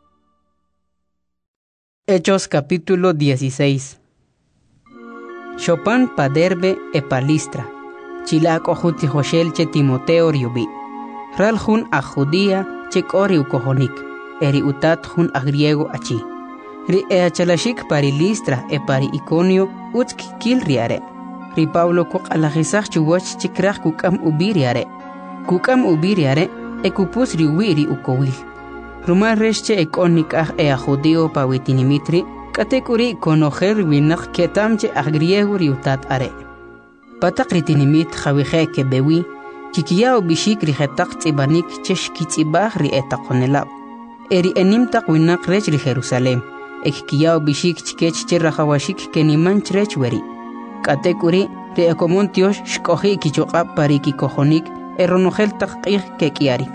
Hechos capítulo dieciséis. Chopin pa Derbe e pa Listra Chilak ojuti Joshel che Timoteo riubi. Ral jun a Judía che kori ukohonik. Eri utat jun a griego achi. Ri eachalashik pari Listra e pari Iconio utsk kil riare. Ri Pablo kok alajisach chuwach chikrach kukam ubiriare. Kukam ubiriare e kupus riwiri ukowil. Rumar resche ekonik ah e a Judeo pa witinimitri katekuri konojer winak ketamche a griego riutat are. Patak ritinimit xawije ke bewi, chikiao bishik rijetak tzibanik chesh kitzibah ri etaqonelab. Eri enimtak winak rech ri Jerusalem, ekkiao bishik chikech cherrahawashik ke niman chrech weri. Katekuri ri ekomontiosh shkohi kichoqab pari kikohonik eronogel taqqih ke kiarik.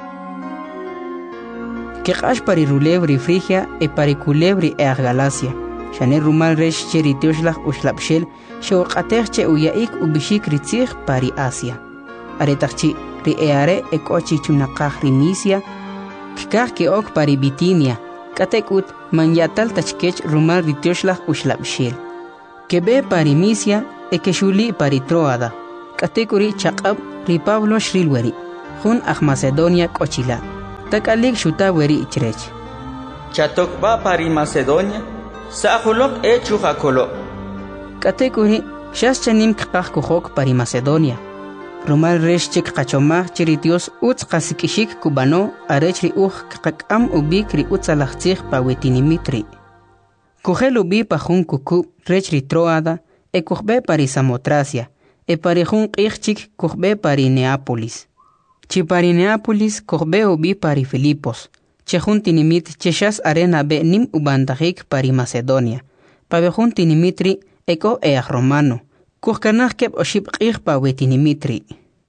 Keqash pari rulev ri Frigia e pari kulev ri eag Galacia. Shane rumal resh cheritioshlah ushlabshel shawqatech che uyaik ubishik ritzig pari Asia. Aretachchi ri eare ekochi chunaqaj ri Misia, kikaj ke ok pari Bitinia, katekut manyatal tachkech rumal ri tioshlah ushlabshil. Kebe pari Misia ekeshuli pari Troada, katekuri chaqab ri Pablo shrilweri, jun aj Macedonia kochila, takalik shuta weri ichrech. Chatokba pari Macedonia, sahulok e chujakolo. Katekuri shas chanim kikaj kuhok pari Macedonia. Rumal reshchik kachomaj chiri Dios utz qasikishik kubano arechri uj kakam ubik ri utzalachtzig pa wetinimitri. Kujel ubi pa jun kuku rechri Troada e kujbe pari Samotracia e pari jun qijchik kujbe pari Neápolis. Chi pari Neápolis kujbe ubi pari Filipos. Che jun tinimit cheshas arena be nim ubandajik pari Macedonia. Pa be jun tinimitri eko eaj romano. Kujkanaj keb oshib qij pa wetinimitri.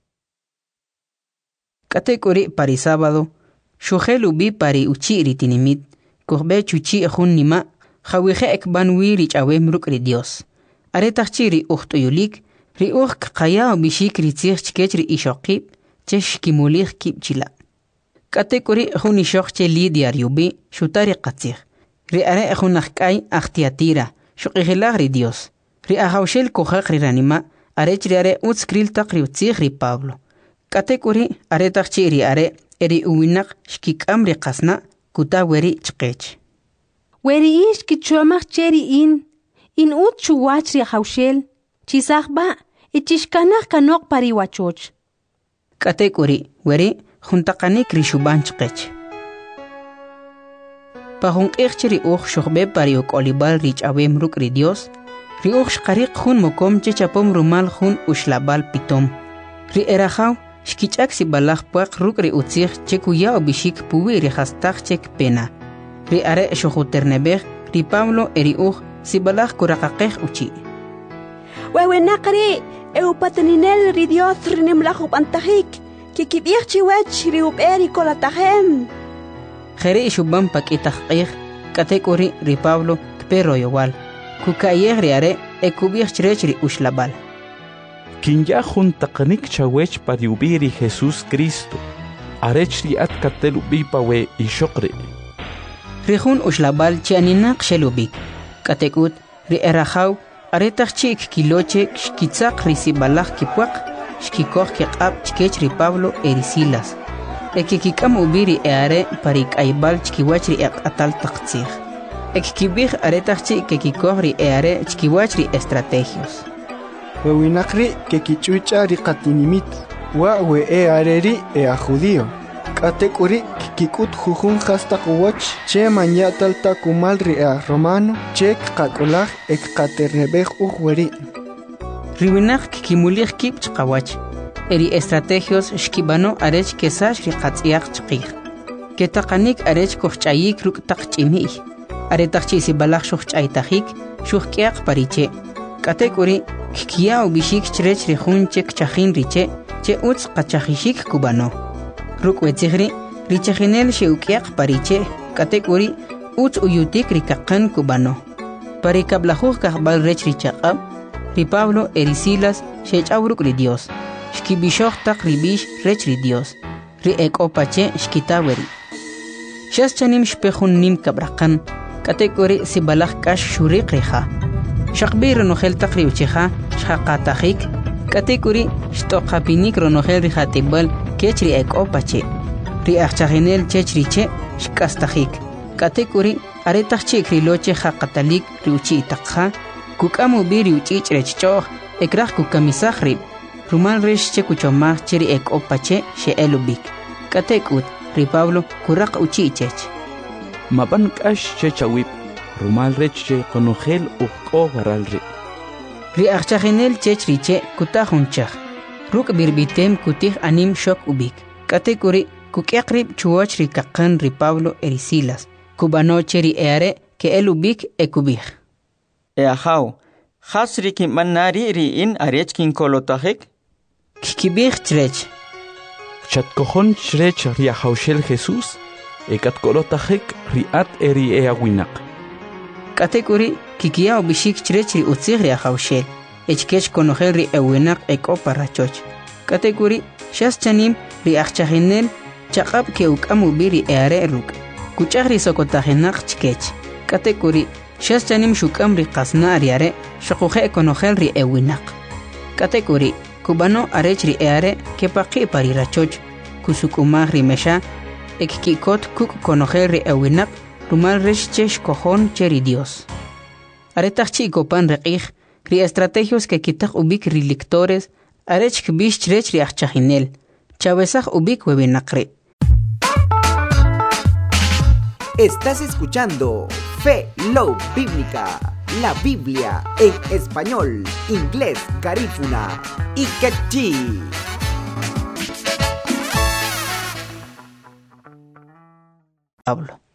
Katekuri pari sábado, shujel ubi pari uchiri tinimit, kujbe chuchi ejun nima, jawije ekban wiri chawem ruk ri Dios. Aretachiri uhtuyulik, ri uj kaya ubishik ri tzig chkech ri ishokib, che shkimulich kib chila. Katekuri ejun ishok che lidiar yubi, shutari qatzig. Ri are ejun akkai achtiatira, shukijilag ri Dios. Ri ahawshel kujaq ri ranima, arech ri are utskril tak ri utzig ri Pablo. Katekuri are takchi ri are eri uwinak shkikam ri qasna kuta weri chqech. Weri ish kichuamach cheri in, in ut chuwach ri ahawshel, chisakba, ichishkanach kanok pari wachoch. Katekuri weri juntaqanik ri shuban chqech. Pa junqich ri uj shukhbe pari ukolibal ri chawem ruk ri Dios, ri uj shqariq jun mokom chechapom rumal jun ushlabal pitom. Ri erajaw shkichak si balaj puaq ruk ri utzig chekuya obishik puwi ri hastaj chek pena. Ri are shujuternebej ri Pablo eri uj si balaj kuraqaqej uchi. Wewenaqri eupateninel ri Dios rinimlajub antajik, kikibij chiwech ri uberi kolatajem. Jeri shubam pakitaj katekuri ri Pablo kpero yowal. Kukayeg ri are ekubij chrech ri ushlabal. Quien ya juntaqanik chawech pari ubiri Jesús Cristo, arech ri at katel ubi pawe ishokri. Rijun ushlabal chianinak shelubik, katekut ri erajaw aretach chik kiloche shkitzak ri sibalaj kipuak, shkikoh kiqab chkech ri Pablo eri Silas. Ekikikam ubiri eare pari kaibal chkiwach ri atal taqtzig. Ekikibij aretach chik kikikoh ri eare chkiwach ri estrategios. Wewinakri que kichucha ri qatinimit, wa we e areri e a judío. Katekuri kikut jujun hasta kuwach, che manyatal takumal ri a romano, che kakolaj ek katernebej uhueri. Riwinak kikimulich kip chqawach, eri estrategios shkibano arech kesash ri qatziach chqig. Ketaqanik arech kohchayik ruk taqchimih. Aretachchi si balach shuchaytajik, shuhkiaq pariche. Katekuri kikia ubishik chrech ri jun chek chajin riche, che utz qachajishik kubano. Ruk wetzigri, richajinel sheukiaq pariche, katekuri utz uyutik ri kaqan kubano. Pari kablajuj kahbal rech ri chaqab, ri Pablo eri Silas shechawruk ri Dios. Shkibishoj tak ri bish rech ri Dios. Ri ekopache shkitaweri. Shas chanim shpejun nim kabraqan, katekuri si balaj kash shuriq riha. Shaqbi ronojel taqri uchiha, shaqatajik, katekuri shtoqapinik ronojel rihatibal kechri ekopache. Ri achajinel chechriche shkastajik. Katekuri aretachchik riloche haqatalik riuchi itakha, kukamu biri uchich rechchoh, ekraj kukamisajri. Rumal resh che kuchomaj chiri ekopache she elubik. Katekut ri Pablo kuraq uchichech. Maban kash chechawip. Rumal reche konogel uko waralri. Ri achajinel chechriche kutajunchaj. Ruk birbitem kutij anim shok ubik. Katekuri kukiakrib chuoch ri kaqan ri Pablo eri Silas. Kubanoche ri eare ke el ubik ekubij. Eajaw, hasri kim manari ri in arech kin kolotajik? Kikibij chrech. Chatkojon chrech ri ahawshel Jesús, ekat kolotajik ri at eri eawinak. Katekuri kikia ubishik chrech ri utzig ri ahawshel, echkech konogel ri ewinak eko parachoch. Katekuri Shas chanim ri achchahinel chaqab ke ukamu biri eare ruk. Kuchagri sokotahinaq chkech. Katekuri shas chanim shukam ri qasna ariare shaquje konogel ri ewinaq. Katekuri kubano arech ri eare ke paqi parirachoch kusukumag ri mesha ekkikot kuk konogel ri ewinaq rumal resh chesh kojon cheri Dios. Aretach chikopan reqij ri estrategios que kitaq ubik ri lectores arech kbish chrech ri achchahinel chavesaj ubik webinaqri. Estás escuchando Fe Low Bíblica, la Biblia en español, inglés, garífuna y quechí. Hablo.